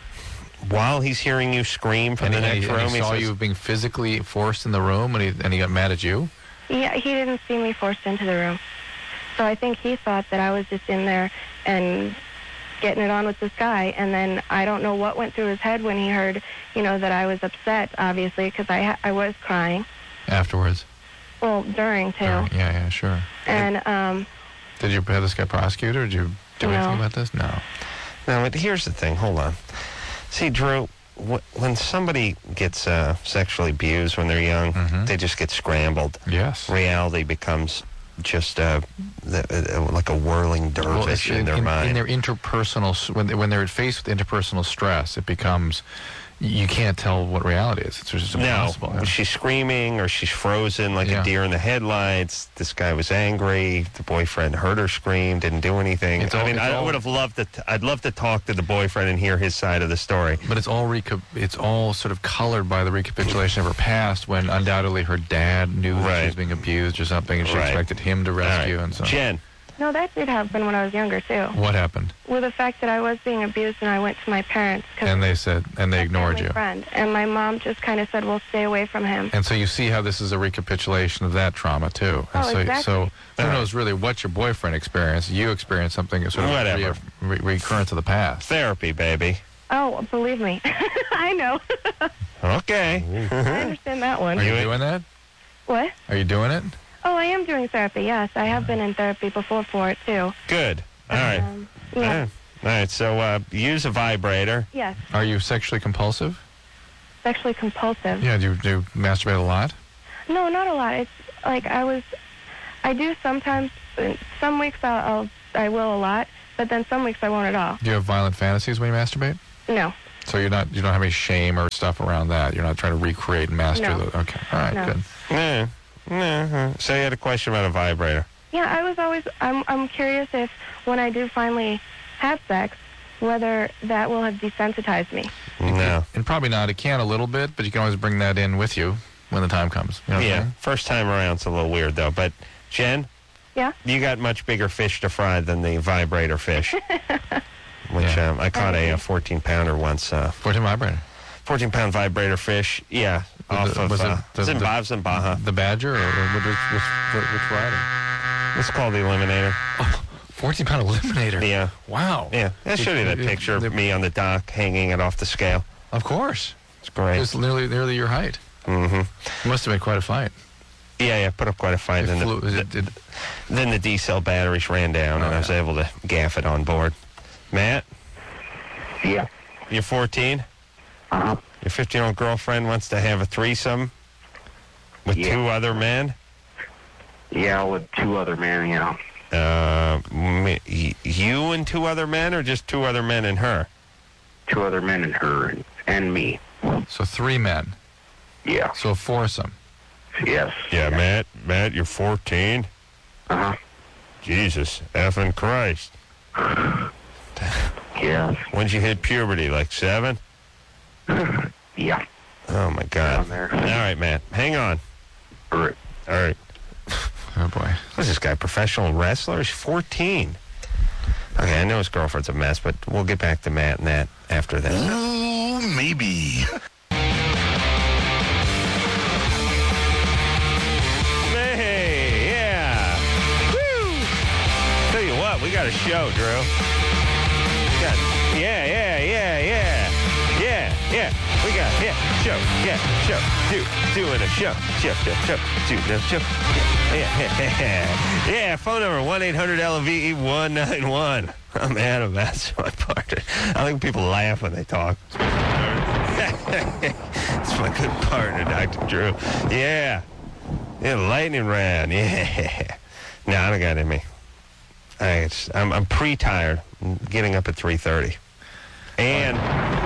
While he's hearing you scream from And the he, next and room, he saw says, you being physically forced in the room, and he and he got mad at you. Yeah, he didn't see me forced into the room. So I think he thought that I was just in there and getting it on with this guy. And then I don't know what went through his head when he heard, you know, that I was upset, obviously, because I, ha- I was crying. Afterwards. Well, during, too. Or- yeah, yeah, sure. And, um, Did you have this guy prosecuted, or did you do No. anything about this? No. No, but here's the thing. Hold on. See, Drew, wh- when somebody gets uh, sexually abused when they're young, Mhm. they just get scrambled. Yes. Reality becomes just uh, the, uh, like a whirling Well, dervish it's in their in, mind. in their interpersonal, s- when, they, when they're faced with interpersonal stress, it becomes, you can't tell what reality is. It's just no, impossible. yeah. she's screaming or she's frozen like Yeah. a deer in the headlights. This guy was angry. The boyfriend heard her scream, didn't do anything. It's I all- mean, it's I all- would have loved to. T- I'd love to talk to the boyfriend and hear his side of the story. But it's all reca- it's all sort of colored by the recapitulation of her past, when undoubtedly her dad knew that she Right. was being abused or something, and she Right. expected him to All right. rescue and so. Jen, No, that did happen when I was younger, too. What happened? With the fact that I was being abused and I went to my parents. Cause And they said, and they my ignored family you. Friend, and my mom just kind of said, well, stay away from him. And so you see how this is a recapitulation of that trauma, too. And Oh, so, exactly. so who knows really what your boyfriend experienced. You experienced something sort of Whatever. Re- re- recurrent to the past. Therapy, baby. Oh, believe me. I know. Okay. I understand that one. Are you doing that? What? Are you doing it? Oh, I am doing therapy, yes. I have been in therapy before for it, too. Good. All right. Um, All yeah. right. All right. So uh, use a vibrator. Yes. Are you sexually compulsive? Sexually compulsive. Yeah, do you, do you masturbate a lot? No, not a lot. It's like I was, I do sometimes, some weeks I'll, I'll, I will a lot, but then some weeks I won't at all. Do you have violent fantasies when you masturbate? No. So you're not, you don't have any shame or stuff around that. You're not trying to recreate and master No. the. Okay, all right, No. good. Yeah. Yeah. So you had a question about a vibrator. Yeah, I was always, I'm, I'm curious if when I do finally have sex, whether that will have desensitized me. No. And probably not. It can a little bit, but you can always bring that in with you when the time comes. You know what I'm Yeah. saying? First time around, it's a little weird though. But Jen, Yeah? you got much bigger fish to fry than the vibrator fish. Which Yeah. um, I caught a, a fourteen pounder once. Uh, fourteen vibrator. fourteen pound vibrator fish. Yeah. The- off the- of was it uh, the- the- Zimbabwe, Baja. The Badger, or, or which, which, which, which variety? It's called the Eliminator. fourteen pound eliminator. Yeah. Wow. Yeah. I'll show you that It- it- picture of it- me on the dock hanging it off the scale. Of course. It's great. It's nearly nearly your height. Mm-hmm. It must have been quite a fight. Yeah, yeah, put up quite a fight. It Then flew- the, it- it- then the D-cell batteries ran down, Oh, and I was yeah. able to gaff it on board. Matt, Yeah. you're fourteen? Uh-huh. Your fifteen-year-old girlfriend wants to have a threesome with Yeah. two other men? Yeah, with two other men, you know. Uh, me, y- you and two other men, or just two other men and her? Two other men and her and, and me. So three men. Yeah. So a foursome. Yes. Yeah, Matt, Matt, you're fourteen? Uh-huh. Jesus, effing Christ. Yes. When'd you hit puberty, like seven? Yeah. Oh, my God. Down there. All right, Matt, hang on. All right. All right. Oh boy. What's this guy, professional wrestler? He's fourteen. Okay, I know his girlfriend's a mess, but we'll get back to Matt and that after that. Ooh, maybe. Hey, yeah. Woo! Tell you what, we got a show, Drew. We got, yeah, yeah, yeah, yeah. Yeah, yeah. We got, yeah, show, yeah, show. Do, doing a show. Show, show, show. Do, no, show. Yeah, yeah, yeah. Yeah, phone number one eight hundred L V E one nine one. I'm Adam. That's my partner. I think people laugh when they talk. It's my good partner, Doctor Drew. Yeah. Yeah, lightning round. Yeah. No, I don't got it in me. I just, I'm, I'm pre-tired. I'm getting up at three thirty. And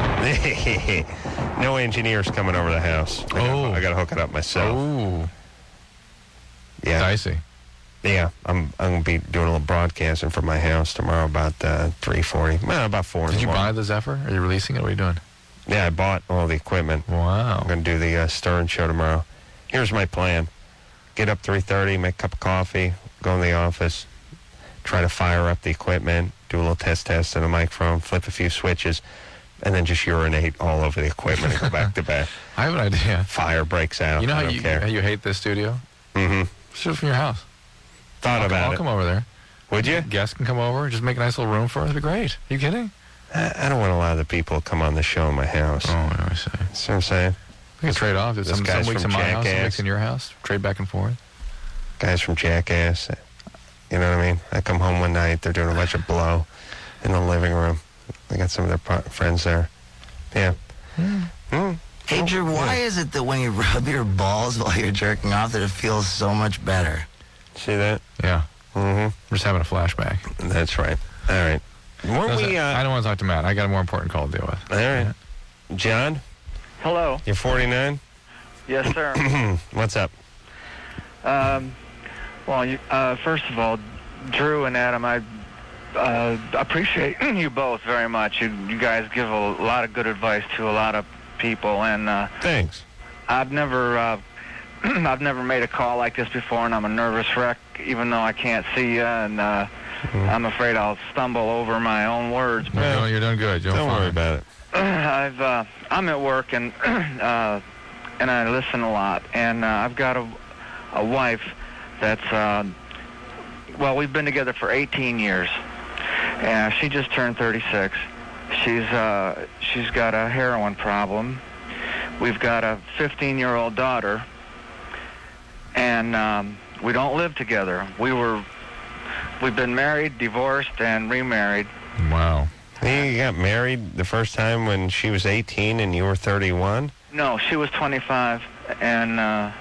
no engineers coming over the house. I gotta, Oh. I got to hook it up myself. Oh, Yeah. dicey. Yeah, I'm I'm going to be doing a little broadcasting from my house tomorrow about uh, three forty. Well, about four in Did the you buy morning. the Zephyr? Are you releasing it? What are you doing? Yeah, I bought all the equipment. Wow. I'm going to do the uh, Stern show tomorrow. Here's my plan. Get up three thirty, make a cup of coffee, go in the office, try to fire up the equipment, do a little test test on the microphone, flip a few switches, and then just urinate all over the equipment and go back to bed. I have an idea. Fire breaks out. You know I how don't you, care. how you hate this studio? Mm-hmm. Just do it from your house. Thought I'll, about I'll it. come over there. Would you? Guests can come over. Just make a nice little room for us. It'd be great. Are you kidding? I, I don't want a lot of the people to come on the show in my house. Oh, yeah, I see. See what I'm saying? We can trade off. Some, This some guy's weeks in from my house, some Jackass. weeks in your house. Trade back and forth. Guys from Jackass. You know what I mean? I come home one night, they're doing a bunch of blow in the living room. They got some of their par- friends there. Yeah. Mm. Hey, Drew, why is it that when you rub your balls while you're jerking off that it feels so much better? See that? Yeah. Mm-hmm. We're just having a flashback. That's right. All right. Weren't Listen, we, uh, I don't want to talk to Matt. I got a more important call to deal with. all right. John, Hello. you're forty-nine? Yes, sir. What's up? um, well, you, uh, first of all, Drew and Adam, I uh, appreciate you both very much. You, you guys give a lot of good advice to a lot of people, and uh, Thanks. I've never, uh, I've never made a call like this before, and I'm a nervous wreck, even though I can't see you. And uh, I'm afraid I'll stumble over my own words. You're, But doing, you're doing good. You're Don't fine. worry about it. I've uh, I'm at work and uh, and I listen a lot, and uh, I've got a a wife that's uh, well, we've been together for eighteen years, and she just turned thirty-six. She's uh, she's got a heroin problem. We've got a fifteen-year-old daughter, and um, we don't live together. We were we've been married, divorced, and remarried. Wow. You got married the first time when she was eighteen and you were thirty-one? No, she was twenty-five, and uh,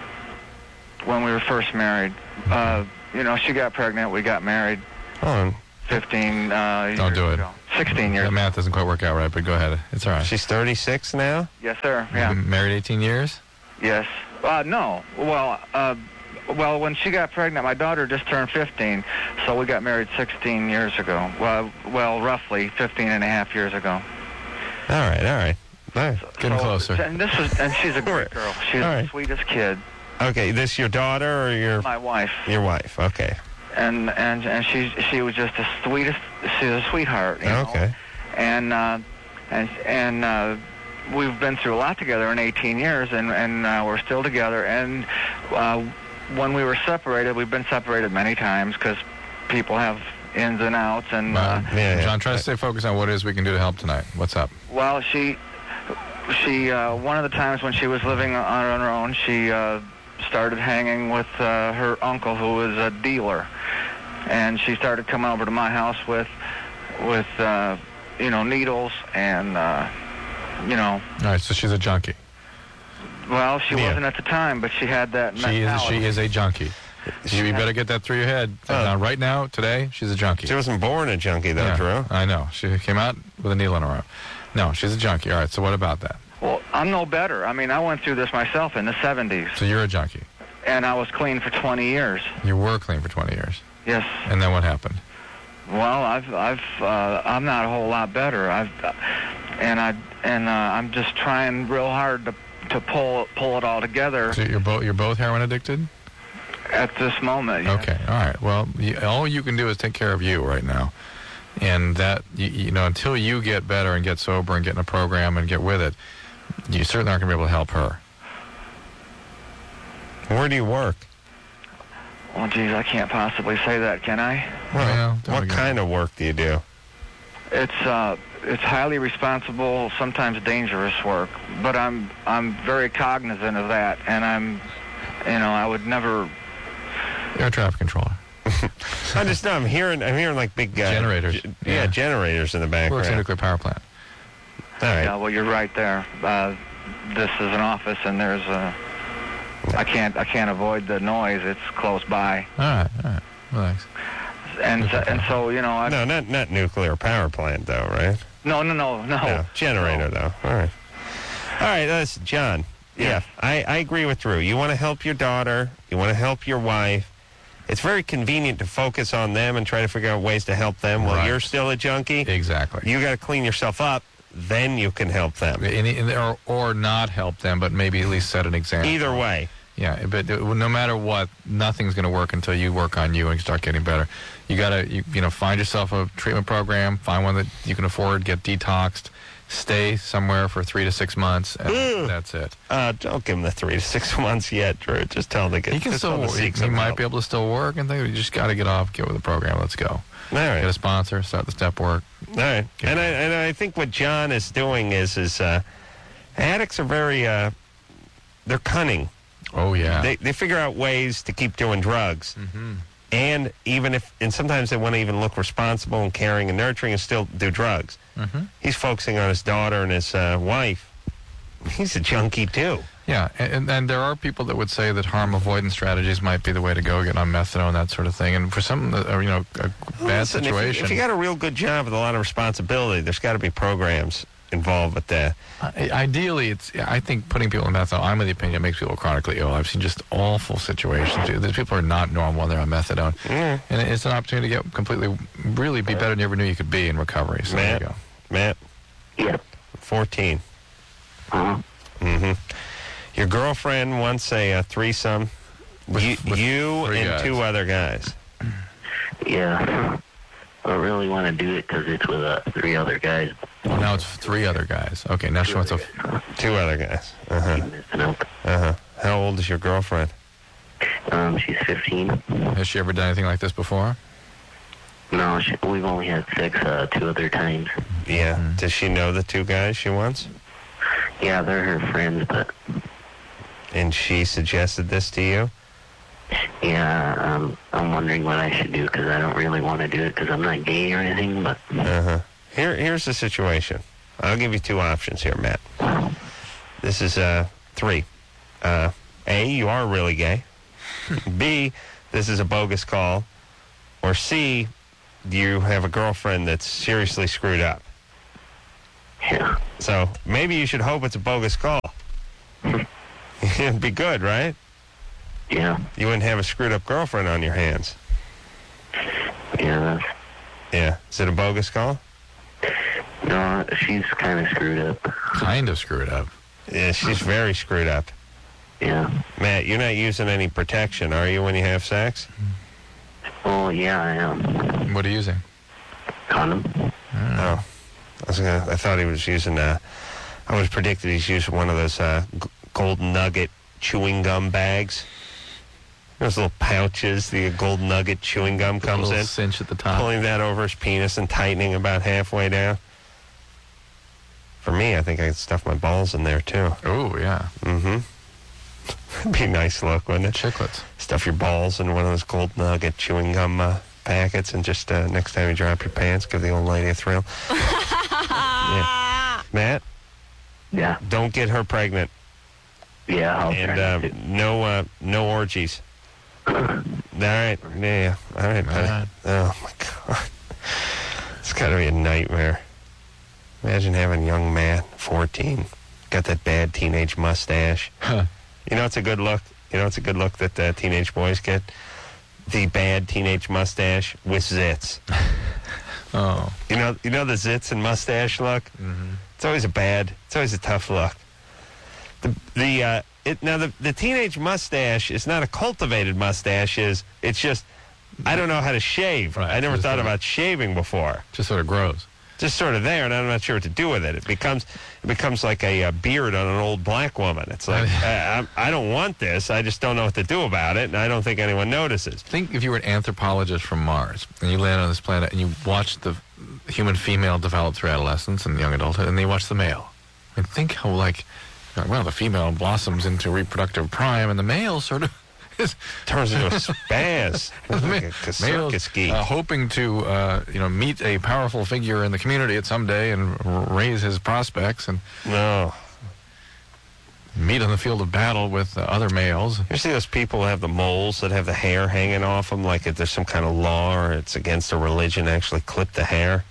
when we were first married, uh, you know, she got pregnant. We got married. Oh, fifteen uh, years Don't do it. ago. sixteen years. That math doesn't quite work out right, but go ahead. It's all right. she's thirty-six now? Yes, sir. Yeah. You've been married eighteen years? Yes. Uh, no. Well, uh, well, when she got pregnant, my daughter just turned fifteen, so we got married sixteen years ago. Well, well, roughly fifteen and a half years ago. All right, all right. All right. Getting So- closer. And this is, and she's a great girl. She's All right. the sweetest kid. Okay, this your daughter or your My wife. your wife? Okay. And and and she she was just the sweetest. She's a sweetheart. You know? Okay. And uh, and and uh, we've been through a lot together in eighteen years, and and uh, we're still together. And uh, when we were separated, we've been separated many times because people have ins and outs. And uh, Uh, John, try to stay focused on what it is we can do to help tonight. What's up? well, she she uh, one of the times when she was living on her own, she uh, started hanging with uh, her uncle, who was a dealer, and she started coming over to my house with with uh, you know needles and uh, you know. All right, so she's a junkie. Well, she Yeah. wasn't at the time, but she had that She is mentality. she is a junkie. You, you better get that through your head. Now, right now, today, she's a junkie. She wasn't born a junkie, though, Yeah, Drew. I know. She came out with a needle in her arm. No, she's a junkie. All right, so what about that? Well, I'm no better. I mean, I went through this myself in the seventies, So you're a junkie. and I was clean for twenty years. You were clean for twenty years. Yes. And then what happened? Well, I've, I've, uh, I'm not a whole lot better. I've, uh, and I, and uh, I'm just trying real hard to, to pull, pull it all together So you're both you're both heroin addicted? at this moment. yes. Okay, all right. Well, you, all you can do is take care of you right now, and that you, you know until you get better and get sober and get in a program and get with it, you certainly aren't going to be able to help her. Where do you work? Well, geez, I can't possibly say that, can I? Well, don't what again. kind of work do you do? It's uh, it's highly responsible, sometimes dangerous work, but I'm I'm very cognizant of that, and I'm, you know, I would never. You're a traffic controller. I just know I'm hearing I'm hearing like big uh, Generators. ge- yeah, Yeah. generators in the Works in a background. nuclear power plant. All right. Yeah, well, you're right there. Uh, this is an office, and there's a. I can't I can't avoid the noise. It's close by, All right, all right. Relax. and so, and so you know. I, No, not not nuclear power plant though, right? no, no, no, no. No, generator though. All right. All right, that's John. Yeah, Yeah. I, I agree with Drew. You want to help your daughter. You want to help your wife. It's very convenient to focus on them and try to figure out ways to help them while Right. you're still a junkie. Exactly. You got to clean yourself up. Then you can help them. Any, or, or not help them, but maybe at least set an example. Either way. Yeah, but uh, no matter what, nothing's going to work until you work on you and start getting better. You got to, you, you know, find yourself a treatment program, find one that you can afford, get detoxed, stay somewhere for three to six months, and Ugh. that's it. Uh, don't give him the three to six months yet, Drew. Just tell him to get. He can just still, tell him to he, seek he some might help. be able to still work and things. You just got to get off, get with the program. Let's go. All right. Get a sponsor, start the step work. All right. And I, and I think what John is doing is, is uh, addicts are very, uh, they're cunning. Oh, yeah. They, they figure out ways to keep doing drugs. Mm-hmm. And even if, and sometimes they want to even look responsible and caring and nurturing and still do drugs. Mm-hmm. He's focusing on his daughter and his uh, wife. He's a junkie, too. Yeah, and, and there are people that would say that harm avoidance strategies might be the way to go, get on methadone, that sort of thing. And for some, uh, you know, a bad Listen, if you- situation. If you, got a real good job with a lot of responsibility, there's got to be programs involved with that. I- Ideally, it's. I think putting people on methadone, I'm of the opinion, it makes people chronically ill. I've seen just awful situations. These people are not normal when they're on methadone. Mm. And it's an opportunity to get completely, really be better than you ever knew you could be in recovery. So Matt? there you go. Matt? Yep. fourteen. Uh-huh. Mm-hmm. Your girlfriend wants a, uh threesome. With- you with you three and guys. two other guys. Yeah. I don't really want to do it because it's with uh, three other guys. Well, now it's three other guys. Okay, now she wants a... Two other guys. Uh-huh. Missing out. Uh-huh. How old is your girlfriend? Um, she's fifteen. Has she ever done anything like this before? No, she, we've only had sex uh, two other times. Yeah. Mm-hmm. Does she know the two guys she wants? Yeah, they're her friends, but... And she suggested this to you? Yeah, um, I'm wondering what I should do because I don't really want to do it because I'm not gay or anything, but... Uh-huh. Here, here's the situation. I'll give you two options here, Matt. This is, uh, three. Uh, A, you are really gay. B, this is a bogus call. Or C, you have a girlfriend that's seriously screwed up. Yeah. So maybe you should hope it's a bogus call. It'd be good, right? Yeah. You wouldn't have a screwed up girlfriend on your hands. Yeah, that's... Yeah. Is it a bogus call? No, she's kind of screwed up. Kind of screwed up. Yeah, she's very screwed up. Yeah. Matt, you're not using any protection, are you, when you have sex? Oh, yeah, I am. What are you using? Condom. Oh. Oh. I was gonna, I thought he was using, uh, I was predicted he's using one of those uh, g- gold nugget chewing gum bags. Those little pouches, the gold nugget chewing gum comes a little in. Cinch at the top. Pulling that over his penis and tightening about halfway down. For me, I think I could stuff my balls in there, too. Oh, yeah. Mm-hmm. That'd be a nice look, wouldn't it? Chiclets. Stuff your balls in one of those gold nugget chewing gum uh, packets, and just uh, next time you drop your pants, give the old lady a thrill. Yeah. Matt? Yeah. Don't get her pregnant. Yeah, I'll And try uh, not to. no, uh, no orgies. All right. Yeah. All right, buddy. All right. Oh, my God. It's got to be a nightmare. Imagine having young Matt, fourteen, got that bad teenage mustache. Huh. You know, it's a good look. You know, it's a good look that uh, teenage boys get. The bad teenage mustache with zits. Oh. You know, you know the zits and mustache look. Mm-hmm. It's always a bad. It's always a tough look. The the uh, it now the the teenage mustache is not a cultivated mustache. Is it's just I don't know how to shave. Right, I never just thought sort of- about shaving before. Just sort of grows. Just sort of there, and I'm not sure what to do with it. It becomes it becomes like a, uh beard on an old black woman. It's like I, I, I don't want this. I just don't know what to do about it, and I don't think anyone notices. Think if you were an anthropologist from Mars and you land on this planet and you watch the human female develop through adolescence and young adulthood, and then you watch the male. I mean, think how like, well, the female blossoms into reproductive prime, and the male sort of is Turns into a spaz, like a male's, circus geek. uh, hoping to uh, you know meet a powerful figure in the community at some day and r- raise his prospects and No. meet on the field of battle with uh, other males. You see those people who have the moles that have the hair hanging off them, like if there's some kind of law or it's against a religion to actually clip the hair?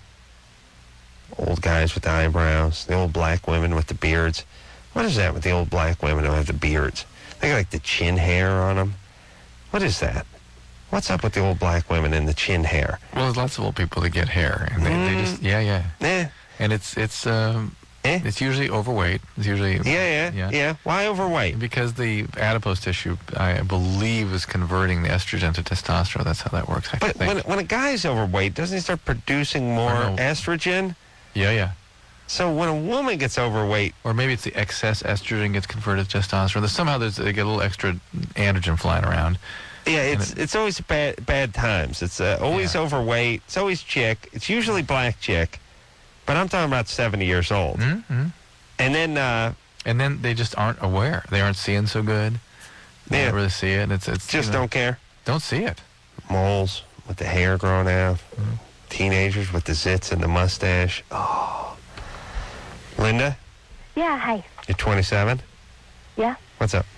Old guys with the eyebrows, the old black women with the beards. What is that with the old black women who have the beards? They got like the chin hair on them. What is that? What's up with the old black women and the chin hair? Well, there's lots of old people that get hair, and they, they just yeah yeah. Eh, And it's it's um, eh. it's usually overweight. It's usually Yeah, yeah, yeah, yeah. Why overweight? Because the adipose tissue, I believe, is converting the estrogen to testosterone. That's how that works. I But think. when when a guy's overweight, doesn't he start producing more I know. estrogen? yeah, yeah. So when a woman gets overweight, Or maybe it's the excess estrogen gets converted to testosterone. There's somehow there's they get a little extra androgen flying around. yeah, And it's it- it's always bad bad times. It's uh, always Yeah. overweight. It's always chick. It's usually black chick, but I'm talking about seventy years old. Mm-hmm. And then uh, And then they just aren't aware. They aren't seeing so good. They Yeah. don't really see it. It's it's just you know, don't care. don't see it. Moles with the hair growing out. Mm-hmm. Teenagers with the zits and the mustache. Oh, Linda, Yeah, hi. you're twenty-seven. Yeah. What's up?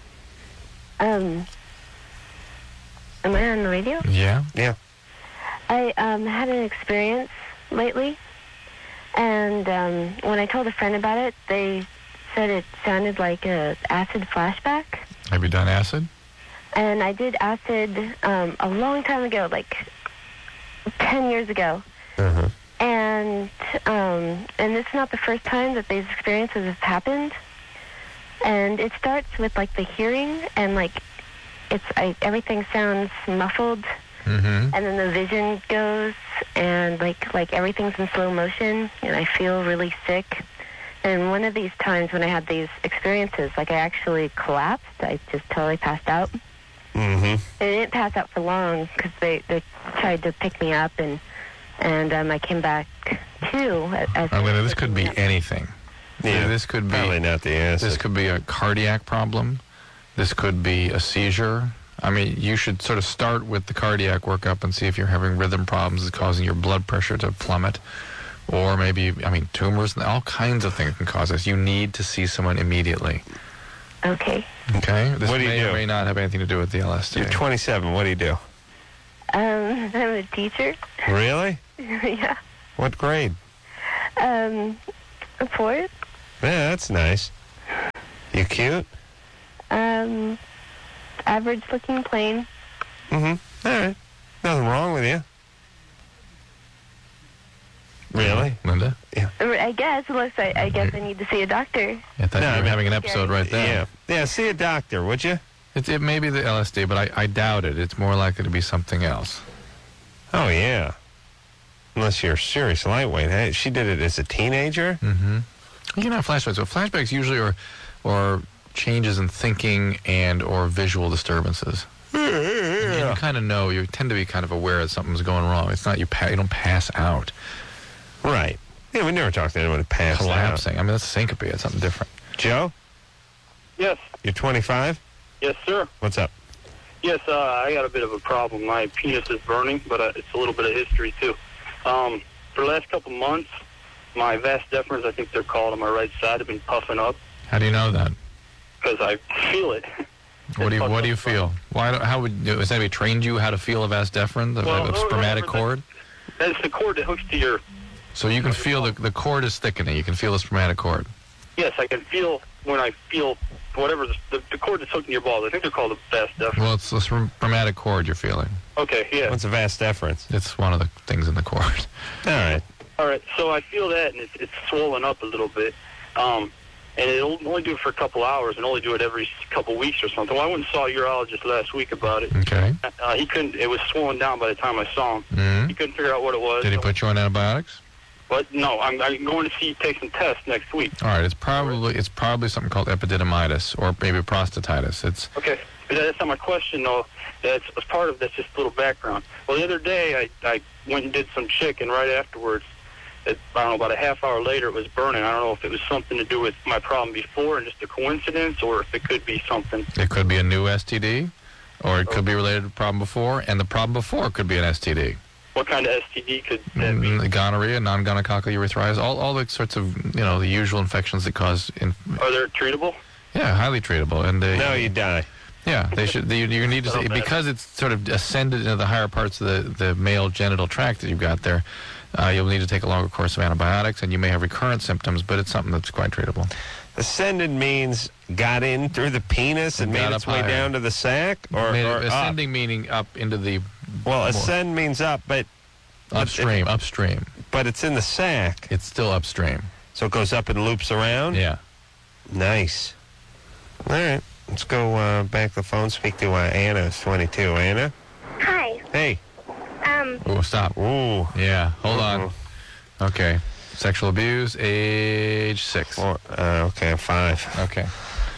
Um, am I on the radio? Yeah. Yeah. I um, had an experience lately, and um, when I told a friend about it, they said it sounded like a acid flashback. Have you done acid? And I did acid um, a long time ago, like ten years ago. Uh-huh. And um, and it's not the first time that these experiences have happened. And it starts with like the hearing, and like it's I, everything sounds muffled, Mm-hmm. and then the vision goes, and like like everything's in slow motion, and I feel really sick. And one of these times when I had these experiences, like I actually collapsed. I just totally passed out. Mm-hmm. And I didn't pass out for long because they, they tried to pick me up, and and um, I came back too. As I mean, this could be anything. Yeah, this could be probably not the answer. This could be a cardiac problem. This could be a seizure. I mean, you should sort of start with the cardiac workup and see if you're having rhythm problems that's causing your blood pressure to plummet. Or maybe, I mean, tumors, all kinds of things can cause this. You need to see someone immediately. Okay. Okay? This What do you may do? or may not have anything to do with the L S D. You're twenty-seven. What do you do? Um, I'm a teacher. Really? Yeah. What grade? Um, a fourth. Yeah, that's nice. You cute? Um, average looking, plain. Mm-hmm. All right. Nothing wrong with you. Really? Linda? Yeah. I guess, unless I, I guess I need to see a doctor. I thought No, you I were mean- having an episode right there. Yeah. Yeah, see a doctor, would you? It, it may be the L S D, but I, I doubt it. It's more likely to be something else. Oh, yeah. Unless you're a serious lightweight. Hey, she did it as a teenager? Mm-hmm. You can have flashbacks. So flashbacks usually are, are changes in thinking and or visual disturbances. And you kind of know, you tend to be kind of aware that something's going wrong. It's not you, pa- you don't pass out. Right. Yeah, we never talked to anyone who passed out. Collapsing. I mean, that's syncope. It's something different. Joe? Yes. You're twenty-five? Yes, sir. What's up? Yes, uh, I got a bit of a problem. My penis is burning, but uh, it's a little bit of history, too. Um, for the last couple months, my vas deferens, I think they're called, on my right side have been puffing up How do you know that? because I feel it. What do you What do you feel? Why? Don't, how would has anybody trained you how to feel a vas deferens, a, Well, a no, spermatic no, cord? That's the cord that hooks to your... So you can feel the the cord is thickening. You can feel the spermatic cord. Yes, I can feel when I feel whatever the, the, the cord that's hooking your balls. I think they're called a vas deferens. Well, it's the spermatic cord you're feeling. Okay, yeah. What's a vas deferens? It's one of the things in the cord. All right. All right, so I feel that, and it's, it's swollen up a little bit. Um, and it'll only do it for a couple hours, and only do it every couple weeks or something. Well, I went and saw a urologist last week about it. Okay. Uh, he couldn't, it was swollen down by the time I saw him. Mhm. He couldn't figure out what it was. Did he so- put you on antibiotics? But no, I'm, I'm going to see, take some tests next week. All right. It's probably it's probably something called epididymitis or maybe prostatitis. It's Okay, but that's not my question, though. That's as part of that's just a little background. Well, the other day, I, I went and did some chicken right afterwards. It, I don't know, about a half hour later, it was burning. I don't know if it was something to do with my problem before and just a coincidence, or if it could be something. it could be a new S T D, or it could be related to the problem before, and the problem before could be an S T D. What kind of S T D could that be? Mm, gonorrhea, non-gonococcal urethritis, all all the sorts of you know the usual infections that cause in, Are they treatable? yeah, highly treatable. And uh, No, you die. yeah, they should. They, you need to say, because it's sort of ascended into the higher parts of the the male genital tract that you've got there. Uh, you'll need to take a longer course of antibiotics, and you may have recurrent symptoms, but it's something that's quite treatable. Ascended means got in through the penis and Got made up its way higher. down to the sac? Or, Made- or up? ascending meaning up into the Well, ascend means up, but upstream. Upstream. but it's in the sac. It's still upstream. So it goes up and loops around? Yeah. Nice. All right. Let's go uh, back to the phone, speak to uh, Anna, who's twenty-two. Anna? Hi. Hey. Um, Oh, stop. Ooh. Yeah. Hold on. Okay. Sexual abuse, age six. Four, uh, okay, five. Okay.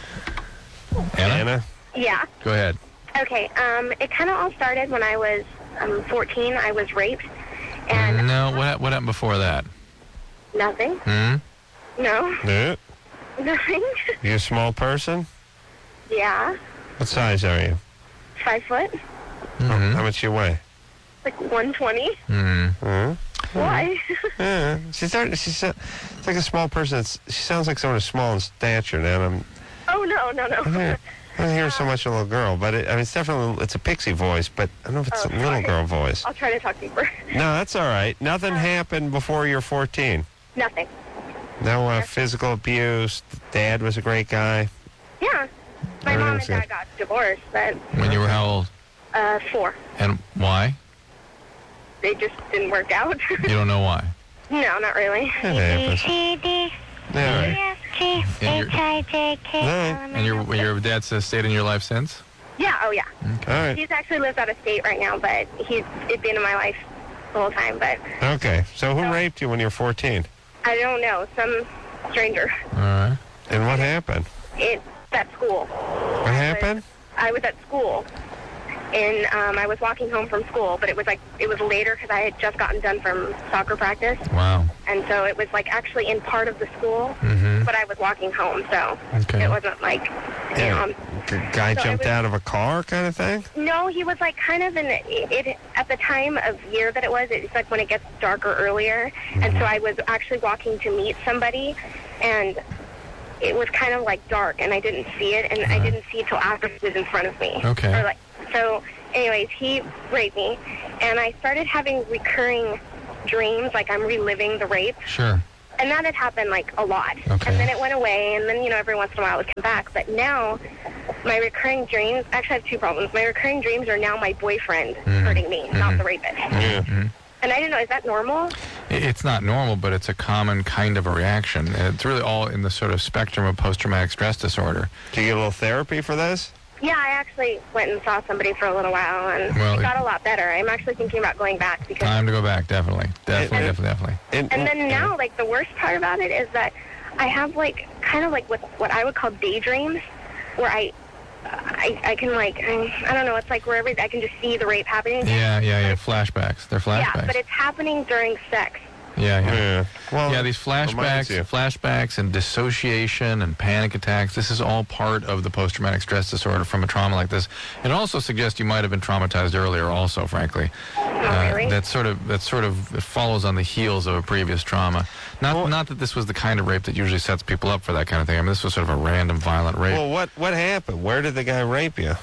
Anna? Anna? yeah. Go ahead. Okay. Um, it kind of all started when I was um, fourteen. I was raped, and No, what, hap- what happened before that? nothing. Hmm? No, Yeah. nothing. You a small person? yeah. What size are you? Five foot, Mm-hmm. How much you weigh? like one twenty. Hmm. Huh? Why? Yeah. She's, she's, it's like a small person. It's, she sounds like someone who's small in stature now. I'm, oh no, no, no. I don't, I don't hear so much a little girl, but it, I mean, it's definitely, it's a pixie voice, but I don't know if it's Oh, a little sorry. girl voice. I'll try to talk deeper. No, that's all right. Nothing happened before you're fourteen. Nothing. No uh, physical abuse. Dad was a great guy. Yeah. My mom and Everything's dad good. got divorced, but When you were how old? uh, four. And why? They just didn't work out. You don't know why. No, not really. It happens. C, D, Yeah, all right. F, G, And your- H, I, J, K, L, M, And your N, your dad's uh, stayed in your life since? Yeah, oh yeah. All right. He's actually lives out of state right now, but he's it's been in my life the whole time. But Okay. So who raped you when you were fourteen? I don't know, some stranger. All right. And what happened? It's at school. What happened? I was at school, and um, I was walking home from school, but it was like it was later because I had just gotten done from soccer practice. Wow. And so it was like actually in part of the school, Mhm. but I was walking home, so Okay. it wasn't like, you Yeah. know. The guy So I jumped was- out of a car kind of thing? No, he was like kind of in it, it at the time of year that it was. It's like when it gets darker earlier, and so I was actually walking to meet somebody, and it was kind of like dark, and I didn't see it, and I didn't see it till after he was in front of me. Okay. Or like so. Anyways, he raped me, and I started having recurring dreams, like I'm reliving the rape. Sure. And that had happened, like, a lot. Okay. And then it went away, and then, you know, every once in a while it would come back. But now, my recurring dreams, actually I have two problems. My recurring dreams are now my boyfriend hurting me, not the rapist. Yeah. And I didn't know, is that normal? It's not normal, but it's a common kind of a reaction. And it's really all in the sort of spectrum of post-traumatic stress disorder. Do you get a little therapy for this? Yeah, I actually went and saw somebody for a little while, and Well, it got a lot better. I'm actually thinking about going back because... Time to go back, definitely. Definitely, And- definitely, definitely. And then now, like, the worst part about it is that I have, like, kind of like what, what I would call daydreams, where I, I, I can, like, I, I don't know, it's like wherever I can just see the rape happening. Yeah, yeah, yeah. Flashbacks. They're flashbacks. Yeah, but it's happening during sex. Yeah, yeah. Yeah. Well, yeah, these reminds flashbacks, you. flashbacks and dissociation and panic attacks, this is all part of the post-traumatic stress disorder from a trauma like this. It also suggests you might have been traumatized earlier also, frankly. Uh, really? that sort of that sort of it follows on the heels of a previous trauma. Not not that this was the kind of rape that usually sets people up for that kind of thing. I mean, this was sort of a random violent rape. Well, what what happened? Where did the guy rape you?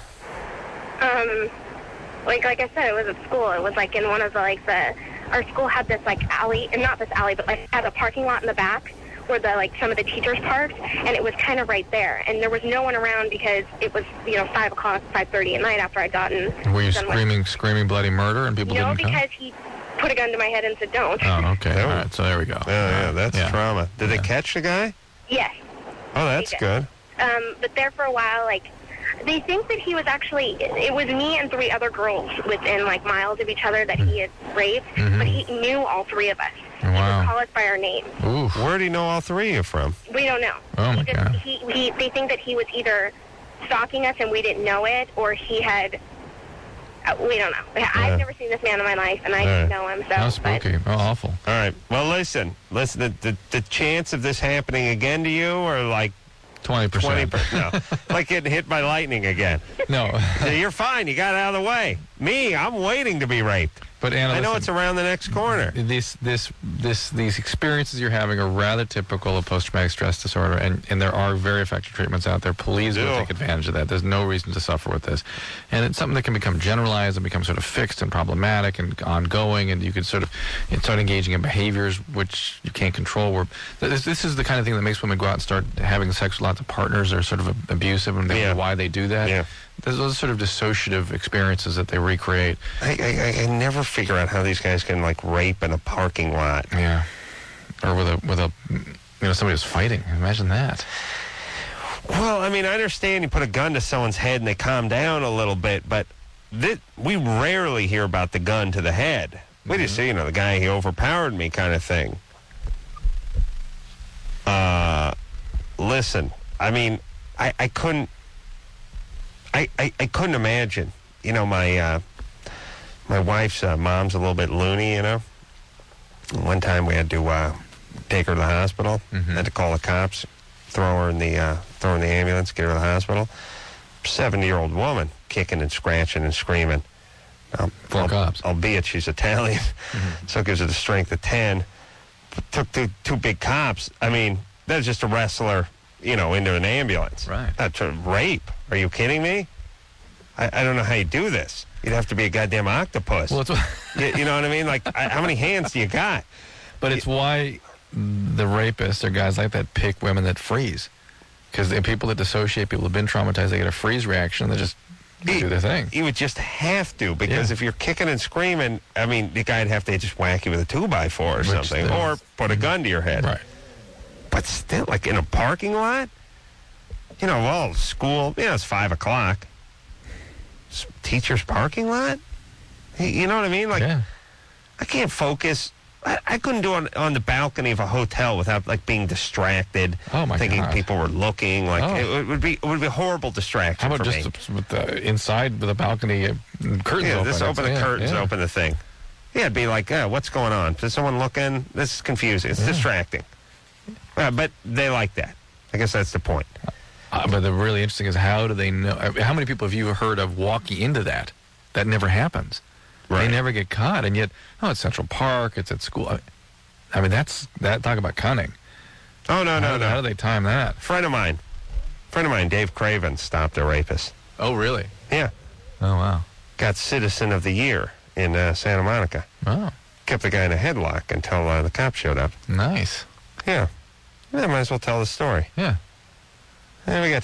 Um, like like I said, it was at school. It was like in one of the like the our school had this like alley, and not this alley, but like had a parking lot in the back where the like some of the teachers parked, and it was kind of right there. And there was no one around because it was you know five o'clock, five thirty at night after I'd gotten. Were you done with- screaming, screaming bloody murder, and people No, didn't come? because he put a gun to my head and said, "Don't." Oh, okay. All right. So there we go. Oh, yeah, that's Yeah. trauma. Did they catch the guy? Yes. Oh, that's did. good. Um, but there for a while, like, they think that he was actually, it was me and three other girls within, like, miles of each other that he had raped, Mhm. but he knew all three of us. He Wow. would call us by our name. Where do you know all three of you from? We don't know. Oh, my he just, God. He, he, they think that he was either stalking us and we didn't know it, or he had, uh, we don't know. Yeah. I've never seen this man in my life, and I All didn't right. know him, so. How but- spooky. Oh, awful. All right. Well, listen. Listen, the, the, the chance of this happening again to you are like twenty percent. No. Like getting hit by lightning again. No. You're fine. You got out of the way. Me, I'm waiting to be raped. But Anna, I know listen, it's around the next corner. This, this, this, these experiences you're having are rather typical of post-traumatic stress disorder, and, and there are very effective treatments out there. Please go Yeah. take advantage of that. There's no reason to suffer with this, and it's something that can become generalized and become sort of fixed and problematic and ongoing, and you can sort of start engaging in behaviors which you can't control. Where this, this is the kind of thing that makes women go out and start having sex with lots of partners that are sort of abusive, and they Yeah. don't know why they do that. Yeah. There's those sort of dissociative experiences that they recreate. I, I, I never figure out how these guys can, like, rape in a parking lot. Yeah. Or with a, with a, you know, somebody who's fighting. Imagine that. Well, I mean, I understand you put a gun to someone's head and they calm down a little bit, but thi- we rarely hear about the gun to the head. We just say, you know, the guy, he overpowered me kind of thing. Uh, listen, I mean, I, I couldn't, I, I, I couldn't imagine, you know, my, uh, my wife's uh, mom's a little bit loony, you know. One time we had to uh, take her to the hospital, had to call the cops, throw her in the uh, throw her in the ambulance, get her to the hospital. seventy-year-old woman kicking and scratching and screaming. Um, Four al- cops. Albeit she's Italian, so it gives her the strength of ten. Took two, two big cops. I mean, that's just a wrestler, you know, into an ambulance. Right. That's a rape. Are you kidding me? I, I don't know how you do this. You'd have to be a goddamn octopus. Well, it's, you, you know what I mean? Like, I, how many hands do you got? but it's why the rapists or guys like that pick women that freeze. Because the people that dissociate, people who've been traumatized, they get a freeze reaction. They just do their thing. You would just have to, because if you're kicking and screaming, I mean, the guy'd have to just whack you with a two by four or Which something, the- or put a gun to your head. Right. But still, like in a parking lot, you know, well, school, yeah, it's five o'clock. teacher's parking lot? You know what I mean? Like, yeah. I can't focus. I, I couldn't do it on, on the balcony of a hotel without, like, being distracted. Oh, my thinking God. people were looking. Like, Oh. it, it would be it would be a horrible distraction How about for just me. with the inside with the balcony uh, curtains Yeah, open? just open the Yeah, curtains, yeah. open the thing. Yeah, it'd be like, uh, what's going on? Is someone looking? This is confusing. It's Yeah. distracting. Uh, but they like that. I guess that's the point. Uh, but the really interesting is how do they know? uh, How many people have you heard of walking into that? That never happens. Right. They never get caught, and yet, oh, it's Central Park, it's at school. I- I mean, that's that. Talk about cunning. Oh, no, no, how, no. How do they time that? Friend of mine, friend of mine, Dave Craven, stopped a rapist. Oh, really? Yeah. Oh, wow. Got Citizen of the Year in uh, Santa Monica. Oh, Kept the guy in a headlock until uh, the cops showed up. nice. Yeah. Yeah, might as well tell the story. Yeah. And we got